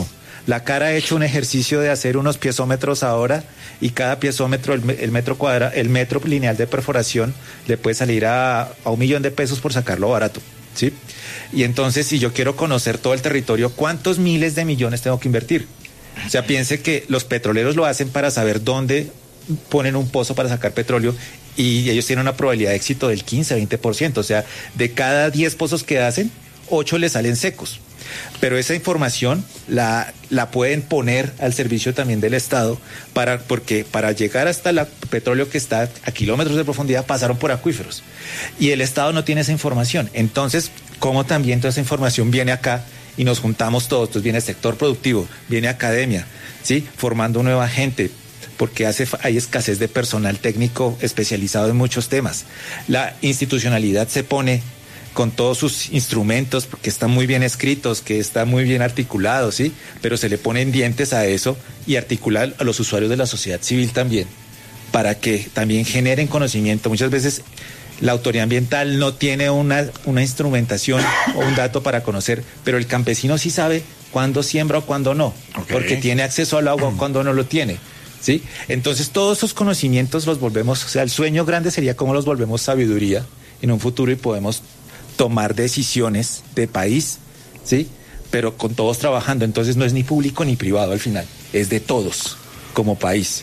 La CAR ha hecho un ejercicio de hacer unos piezómetros ahora y cada piezómetro, el, el metro cuadra, el metro lineal de perforación le puede salir a, a un millón de pesos por sacarlo barato, ¿sí? Y entonces, si yo quiero conocer todo el territorio, ¿cuántos miles de millones tengo que invertir? O sea, piense que los petroleros lo hacen para saber dónde ponen un pozo para sacar petróleo y ellos tienen una probabilidad de éxito del quince a veinte por ciento. O sea, de cada diez pozos que hacen, ocho les salen secos. Pero esa información la, la pueden poner al servicio también del Estado, para, porque para llegar hasta el petróleo que está a kilómetros de profundidad pasaron por acuíferos. Y el Estado no tiene esa información. Entonces, ¿cómo también toda esa información viene acá y nos juntamos todos? Entonces viene el sector productivo, viene academia, ¿sí? Formando nueva gente, porque hace, hay escasez de personal técnico especializado en muchos temas. La institucionalidad se pone con todos sus instrumentos, que están muy bien escritos, que están muy bien articulados, ¿sí? Pero se le ponen dientes a eso y articular a los usuarios de la sociedad civil también, para que también generen conocimiento. Muchas veces la autoridad ambiental no tiene una, una instrumentación o un dato para conocer, pero el campesino sí sabe cuándo siembra o cuándo no, okay, porque tiene acceso al agua o cuándo no lo tiene, ¿sí? Entonces todos esos conocimientos los volvemos, o sea, el sueño grande sería cómo los volvemos sabiduría en un futuro y podemos tomar decisiones de país, ¿sí? Pero con todos trabajando, entonces no es ni público ni privado al final, es de todos como país.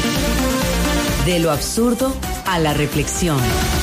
De lo absurdo a la reflexión.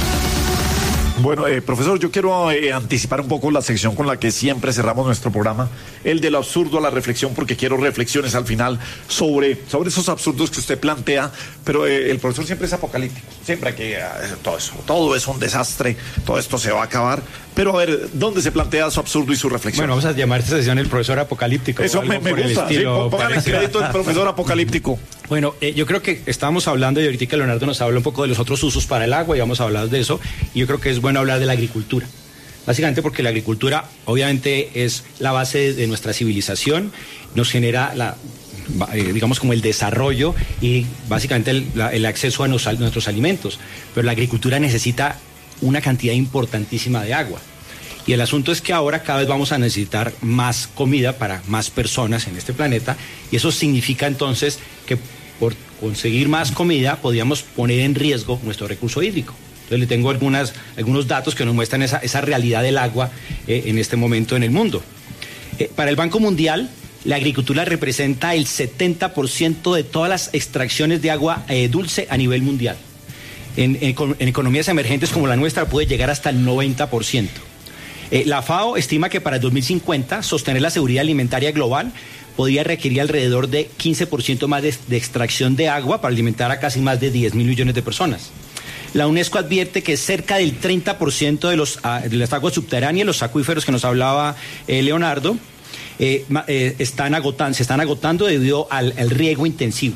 Bueno, eh, profesor, yo quiero eh, anticipar un poco la sección con la que siempre cerramos nuestro programa, el de lo absurdo a la reflexión, porque quiero reflexiones al final sobre, sobre esos absurdos que usted plantea, pero eh, el profesor siempre es apocalíptico, siempre que eh, todo eso, todo es un desastre, todo esto se va a acabar, pero a ver, ¿dónde se plantea su absurdo y su reflexión? Bueno, vamos a llamar esta sesión el profesor apocalíptico. Eso me, me gusta, sí, pongan el crédito del profesor apocalíptico. Bueno, eh, yo creo que estábamos hablando, y ahorita Leonardo nos habla un poco de los otros usos para el agua, y vamos a hablar de eso, y yo creo que es bueno hablar de la agricultura. Básicamente porque la agricultura obviamente es la base de, de nuestra civilización, nos genera la, eh, digamos como el desarrollo y básicamente el, la, el acceso a nos, a nuestros alimentos, pero la agricultura necesita una cantidad importantísima de agua. Y el asunto es que ahora cada vez vamos a necesitar más comida para más personas en este planeta, y eso significa entonces que por conseguir más comida podríamos poner en riesgo nuestro recurso hídrico. Entonces le tengo algunas, algunos datos que nos muestran esa, esa realidad del agua eh, en este momento en el mundo. Eh, para el Banco Mundial, la agricultura representa el setenta por ciento de todas las extracciones de agua eh, dulce a nivel mundial. En, en, en economías emergentes como la nuestra puede llegar hasta el noventa por ciento. Eh, la FAO estima que para el dos mil cincuenta sostener la seguridad alimentaria global podría requerir alrededor de quince por ciento más de, de extracción de agua para alimentar a casi más de diez mil millones de personas. La UNESCO advierte que cerca del treinta por ciento de, los, de las aguas subterráneas, los acuíferos que nos hablaba eh, Leonardo, eh, eh, están agotando, se están agotando debido al, al riego intensivo.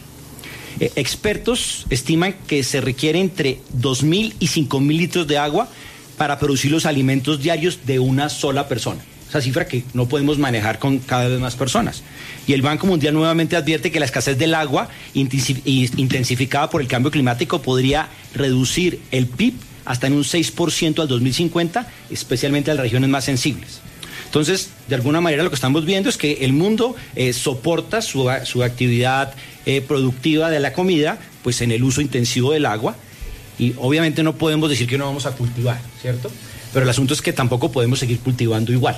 Eh, expertos estiman que se requiere entre dos mil y cinco mil litros de agua para producir los alimentos diarios de una sola persona. Esa cifra que no podemos manejar con cada vez más personas. Y el Banco Mundial nuevamente advierte que la escasez del agua intensificada por el cambio climático podría reducir el P I B hasta en un seis por ciento al dos mil cincuenta, especialmente en las regiones más sensibles. Entonces, de alguna manera lo que estamos viendo es que el mundo eh, soporta su, su actividad eh, productiva de la comida, pues en el uso intensivo del agua, y obviamente no podemos decir que no vamos a cultivar, ¿cierto? Pero el asunto es que tampoco podemos seguir cultivando igual.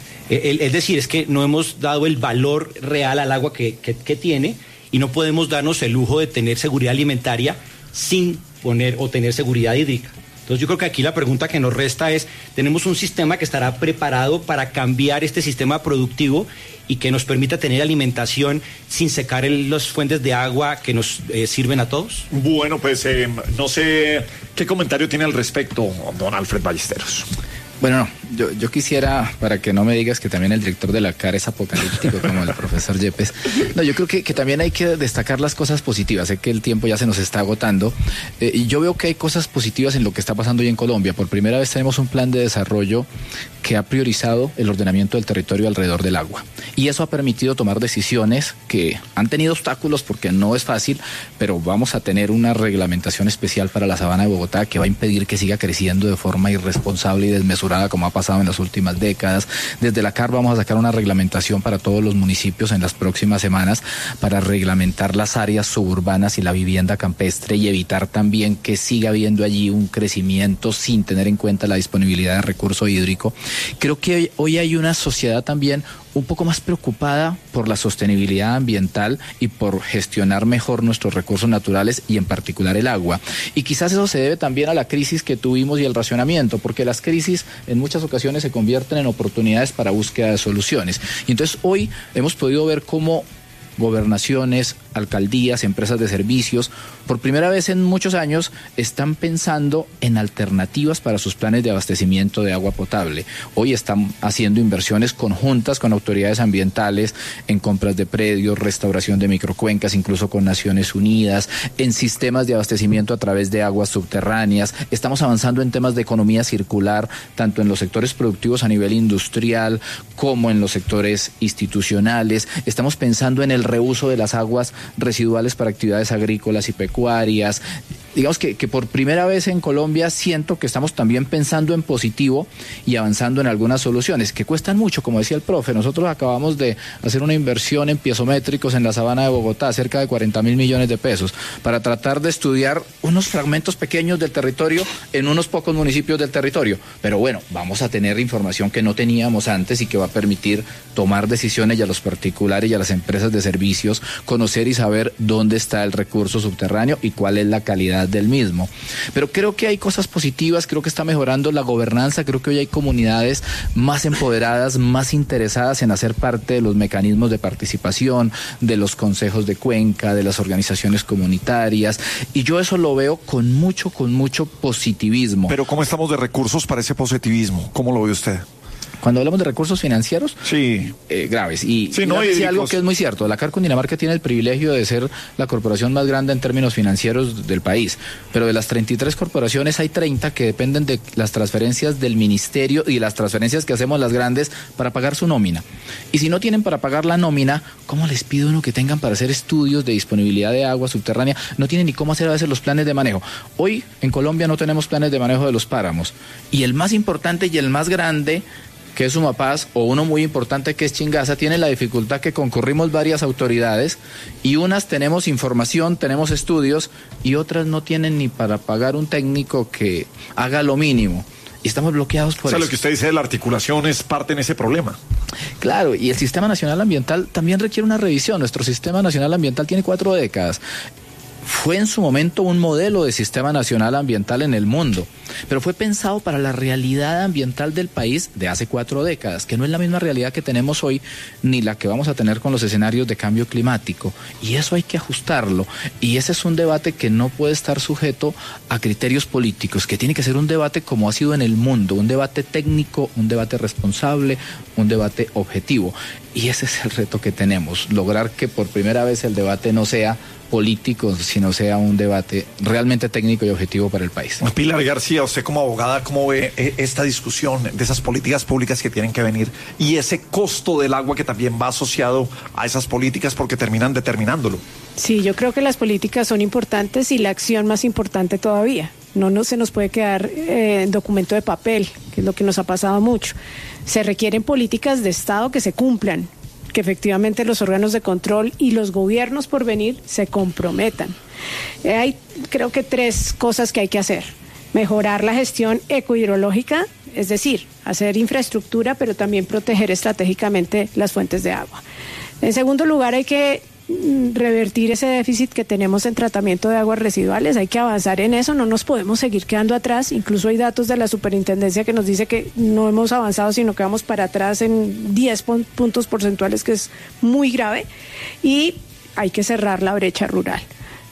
Es decir, es que no hemos dado el valor real al agua que, que, que tiene, y no podemos darnos el lujo de tener seguridad alimentaria sin poner o tener seguridad hídrica. Entonces yo creo que aquí la pregunta que nos resta es, ¿tenemos un sistema que estará preparado para cambiar este sistema productivo y que nos permita tener alimentación sin secar el, las fuentes de agua que nos eh, sirven a todos? Bueno, pues eh, no sé qué comentario tiene al respecto don Alfred Ballesteros. Bueno, no, yo, yo quisiera, para que no me digas que también el director de la C A R es apocalíptico como el profesor Yepes, no, yo creo que, que también hay que destacar las cosas positivas. Sé que el tiempo ya se nos está agotando, eh, y yo veo que hay cosas positivas en lo que está pasando hoy en Colombia. Por primera vez tenemos un plan de desarrollo que ha priorizado el ordenamiento del territorio alrededor del agua, y eso ha permitido tomar decisiones que han tenido obstáculos porque no es fácil, pero vamos a tener una reglamentación especial para la sabana de Bogotá que va a impedir que siga creciendo de forma irresponsable y desmesurada como ha pasado pasado en las últimas décadas. Desde la C A R vamos a sacar una reglamentación para todos los municipios en las próximas semanas para reglamentar las áreas suburbanas y la vivienda campestre y evitar también que siga habiendo allí un crecimiento sin tener en cuenta la disponibilidad de recurso hídrico. Creo que hoy, hoy hay una sociedad también un poco más preocupada por la sostenibilidad ambiental y por gestionar mejor nuestros recursos naturales y en particular el agua. Y quizás eso se debe también a la crisis que tuvimos y el racionamiento, porque las crisis en muchas ocasiones se convierten en oportunidades para búsqueda de soluciones. Y entonces hoy hemos podido ver cómo gobernaciones, alcaldías, empresas de servicios, por primera vez en muchos años están pensando en alternativas para sus planes de abastecimiento de agua potable. Hoy están haciendo inversiones conjuntas con autoridades ambientales en compras de predios, restauración de microcuencas, incluso con Naciones Unidas, en sistemas de abastecimiento a través de aguas subterráneas. Estamos avanzando en temas de economía circular, tanto en los sectores productivos a nivel industrial como en los sectores institucionales. Estamos pensando en el reuso de las aguas residuales para actividades agrícolas y pecuarias. Digamos que, que por primera vez en Colombia siento que estamos también pensando en positivo y avanzando en algunas soluciones que cuestan mucho, como decía el profe. Nosotros acabamos de hacer una inversión en piezométricos en la sabana de Bogotá, cerca de cuarenta mil millones de pesos, para tratar de estudiar unos fragmentos pequeños del territorio en unos pocos municipios del territorio. Pero bueno, vamos a tener información que no teníamos antes y que va a permitir tomar decisiones y a los particulares y a las empresas de servicios conocer y saber dónde está el recurso subterráneo y cuál es la calidad del mismo. Pero creo que hay cosas positivas, creo que está mejorando la gobernanza, creo que hoy hay comunidades más empoderadas, más interesadas en hacer parte de los mecanismos de participación, de los consejos de cuenca, de las organizaciones comunitarias, y yo eso lo veo con mucho, con mucho positivismo. Pero ¿cómo estamos de recursos para ese positivismo? ¿Cómo lo ve usted? Cuando hablamos de recursos financieros, sí, eh, graves. Y, sí, y no, decía algo que es muy cierto. La C A R Cundinamarca tiene el privilegio de ser la corporación más grande en términos financieros del país. Pero de las treinta y tres corporaciones hay treinta que dependen de las transferencias del ministerio y las transferencias que hacemos las grandes para pagar su nómina. Y si no tienen para pagar la nómina, ¿cómo les pide uno que tengan para hacer estudios de disponibilidad de agua subterránea? No tienen ni cómo hacer a veces los planes de manejo. Hoy en Colombia no tenemos planes de manejo de los páramos. Y el más importante y el más grande, que es Sumapaz, o uno muy importante que es Chingaza, tiene la dificultad que concurrimos varias autoridades y unas tenemos información, tenemos estudios y otras no tienen ni para pagar un técnico que haga lo mínimo. Y estamos bloqueados por eso. O sea, lo que usted dice de la articulación es parte en ese problema. Claro, y el Sistema Nacional Ambiental también requiere una revisión. Nuestro Sistema Nacional Ambiental tiene cuatro décadas. Fue en su momento un modelo de sistema nacional ambiental en el mundo, pero fue pensado para la realidad ambiental del país de hace cuatro décadas, que no es la misma realidad que tenemos hoy, ni la que vamos a tener con los escenarios de cambio climático, y eso hay que ajustarlo, y ese es un debate que no puede estar sujeto a criterios políticos, que tiene que ser un debate como ha sido en el mundo, un debate técnico, un debate responsable, un debate objetivo, y ese es el reto que tenemos, lograr que por primera vez el debate no sea político, sino sea un debate realmente técnico y objetivo para el país. Pilar García, usted como abogada, ¿cómo ve esta discusión de esas políticas públicas que tienen que venir y ese costo del agua que también va asociado a esas políticas porque terminan determinándolo? Sí, yo creo que las políticas son importantes y la acción más importante todavía. No, no se nos puede quedar eh, en documento de papel, que es lo que nos ha pasado mucho. Se requieren políticas de Estado que se cumplan, que efectivamente los órganos de control y los gobiernos por venir se comprometan. Eh, hay creo que tres cosas que hay que hacer. Mejorar la gestión ecohidrológica, es decir, hacer infraestructura, pero también proteger estratégicamente las fuentes de agua. En segundo lugar, hay que revertir ese déficit que tenemos en tratamiento de aguas residuales, hay que avanzar en eso, no nos podemos seguir quedando atrás, incluso hay datos de la superintendencia que nos dice que no hemos avanzado, sino que vamos para atrás en diez puntos porcentuales, que es muy grave, y hay que cerrar la brecha rural.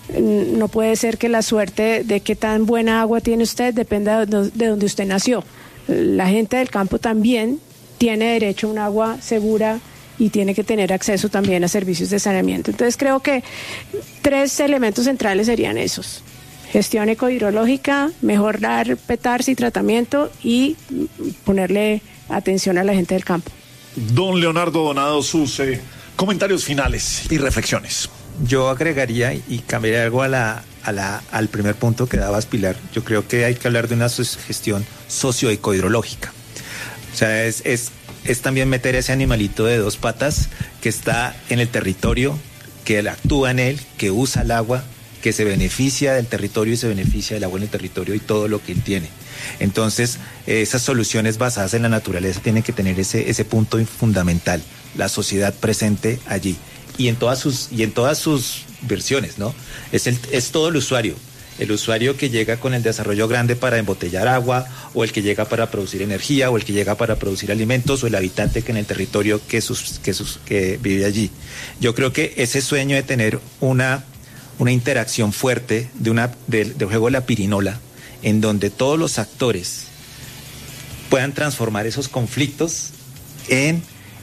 No puede ser que la suerte de qué tan buena agua tiene usted dependa de donde usted nació. La gente del campo también tiene derecho a un agua segura y tiene que tener acceso también a servicios de saneamiento. Entonces creo que tres elementos centrales serían esos: gestión ecohidrológica, mejorar petarse y tratamiento y ponerle atención a la gente del campo. Don Leonardo Donado, sus eh, comentarios finales y reflexiones. Yo agregaría y cambiaría algo a la, a la, al primer punto que dabas, Pilar. Yo creo que hay que hablar de una gestión socioecohidrológica. sea, es, es, es también meter ese animalito de dos patas que está en el territorio, que actúa en él, que usa el agua, que se beneficia del territorio y se beneficia del agua en el territorio y todo lo que él tiene. Entonces, esas soluciones basadas en la naturaleza tienen que tener ese, ese punto fundamental, la sociedad presente allí y en todas sus, y en todas sus versiones, ¿no? Es, el, es todo el usuario, el usuario que llega con el desarrollo grande para embotellar agua, o el que llega para producir energía, o el que llega para producir alimentos, o el habitante que en el territorio que, sus, que, sus, que vive allí. Yo creo que ese sueño de tener una, una interacción fuerte de, una, de, de juego de la pirinola, en donde todos los actores puedan transformar esos conflictos en,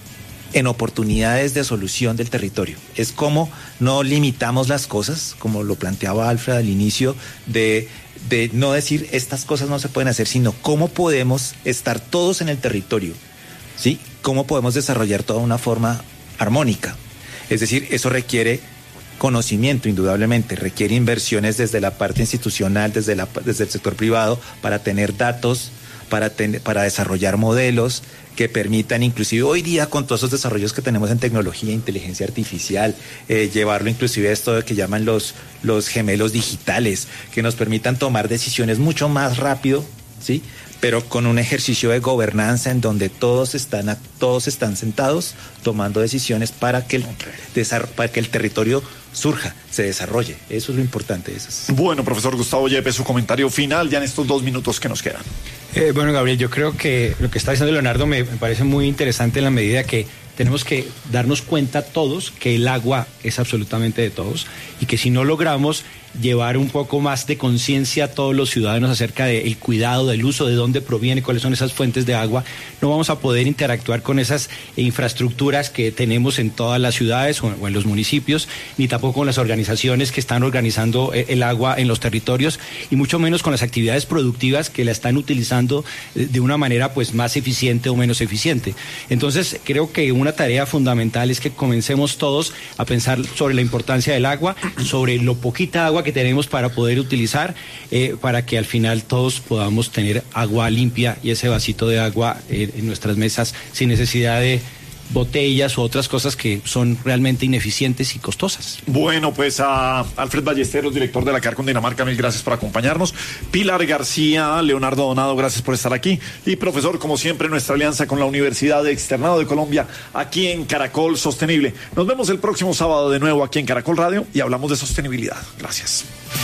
en oportunidades de solución del territorio. Es como no limitamos las cosas, como lo planteaba Alfred al inicio, de, de no decir estas cosas no se pueden hacer, sino cómo podemos estar todos en el territorio, ¿sí? Cómo podemos desarrollar toda una forma armónica. Es decir, eso requiere conocimiento, indudablemente, requiere inversiones desde la parte institucional, desde, la, desde el sector privado, para tener datos, para, ten, para desarrollar modelos que permitan, inclusive hoy día con todos esos desarrollos que tenemos en tecnología, inteligencia artificial, eh, llevarlo inclusive a esto que llaman los, los gemelos digitales, que nos permitan tomar decisiones mucho más rápido, ¿sí? Pero con un ejercicio de gobernanza en donde todos están, todos están sentados tomando decisiones para que el, para que el territorio surja, se desarrolle. Eso es lo importante. Eso es. Bueno, profesor Gustavo Yepes, su comentario final ya en estos dos minutos que nos quedan. Eh, bueno, Gabriel, yo creo que lo que está diciendo Leonardo me, me parece muy interesante en la medida que tenemos que darnos cuenta todos que el agua es absolutamente de todos y que si no logramos llevar un poco más de conciencia a todos los ciudadanos acerca del cuidado, del uso, de dónde proviene, cuáles son esas fuentes de agua, no vamos a poder interactuar con esas infraestructuras que tenemos en todas las ciudades o en los municipios, ni tampoco con las organizaciones que están organizando el agua en los territorios, y mucho menos con las actividades productivas que la están utilizando de una manera pues más eficiente o menos eficiente. Entonces, creo que una tarea fundamental es que comencemos todos a pensar sobre la importancia del agua, sobre lo poquita agua que tenemos para poder utilizar, eh, para que al final todos podamos tener agua limpia y ese vasito de agua eh, en nuestras mesas sin necesidad de botellas u otras cosas que son realmente ineficientes y costosas. Bueno, pues a Alfred Ballesteros, director de la C A R Cundinamarca, mil gracias por acompañarnos. Pilar García, Leonardo Donado, gracias por estar aquí. Y profesor, como siempre, nuestra alianza con la Universidad de Externado de Colombia, aquí en Caracol Sostenible. Nos vemos el próximo sábado de nuevo aquí en Caracol Radio y hablamos de sostenibilidad. Gracias.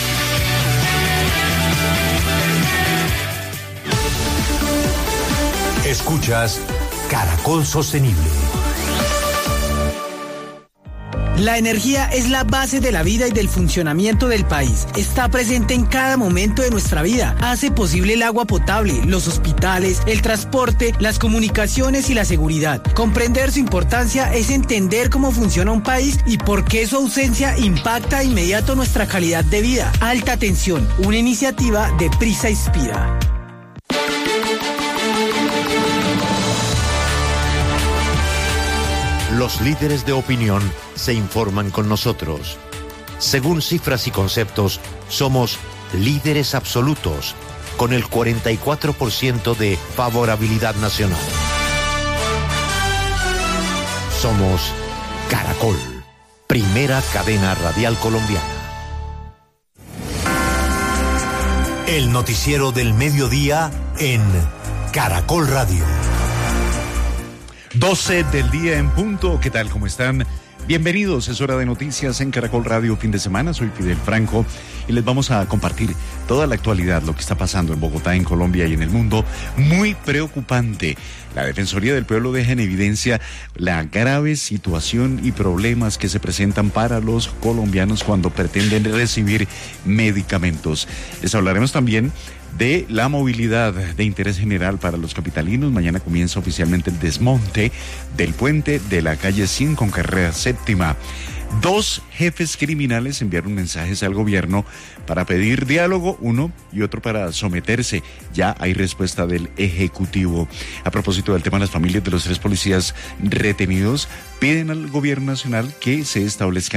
Escuchas Caracol Sostenible. La energía es la base de la vida y del funcionamiento del país. Está presente en cada momento de nuestra vida. Hace posible el agua potable, los hospitales, el transporte, las comunicaciones y la seguridad. Comprender su importancia es entender cómo funciona un país y por qué su ausencia impacta de inmediato nuestra calidad de vida. Alta Tensión, una iniciativa de Prisa Inspira. Los líderes de opinión se informan con nosotros. Según cifras y conceptos, somos líderes absolutos, con el cuarenta y cuatro por ciento de favorabilidad nacional. Somos Caracol, primera cadena radial colombiana. El noticiero del mediodía en Caracol Radio. doce del día en punto. ¿Qué tal? ¿Cómo están? Bienvenidos, es hora de noticias en Caracol Radio fin de semana. Soy Fidel Franco y les vamos a compartir toda la actualidad, lo que está pasando en Bogotá, en Colombia y en el mundo. Muy preocupante. La Defensoría del Pueblo deja en evidencia la grave situación y problemas que se presentan para los colombianos cuando pretenden recibir medicamentos. Les hablaremos también de la movilidad de interés general para los capitalinos. Mañana comienza oficialmente el desmonte del puente de la calle cien con carrera séptima. Dos jefes criminales enviaron mensajes al gobierno para pedir diálogo, uno y otro para someterse. Ya hay respuesta del Ejecutivo. A propósito del tema, las familias de los tres policías retenidos piden al gobierno nacional que se establezcan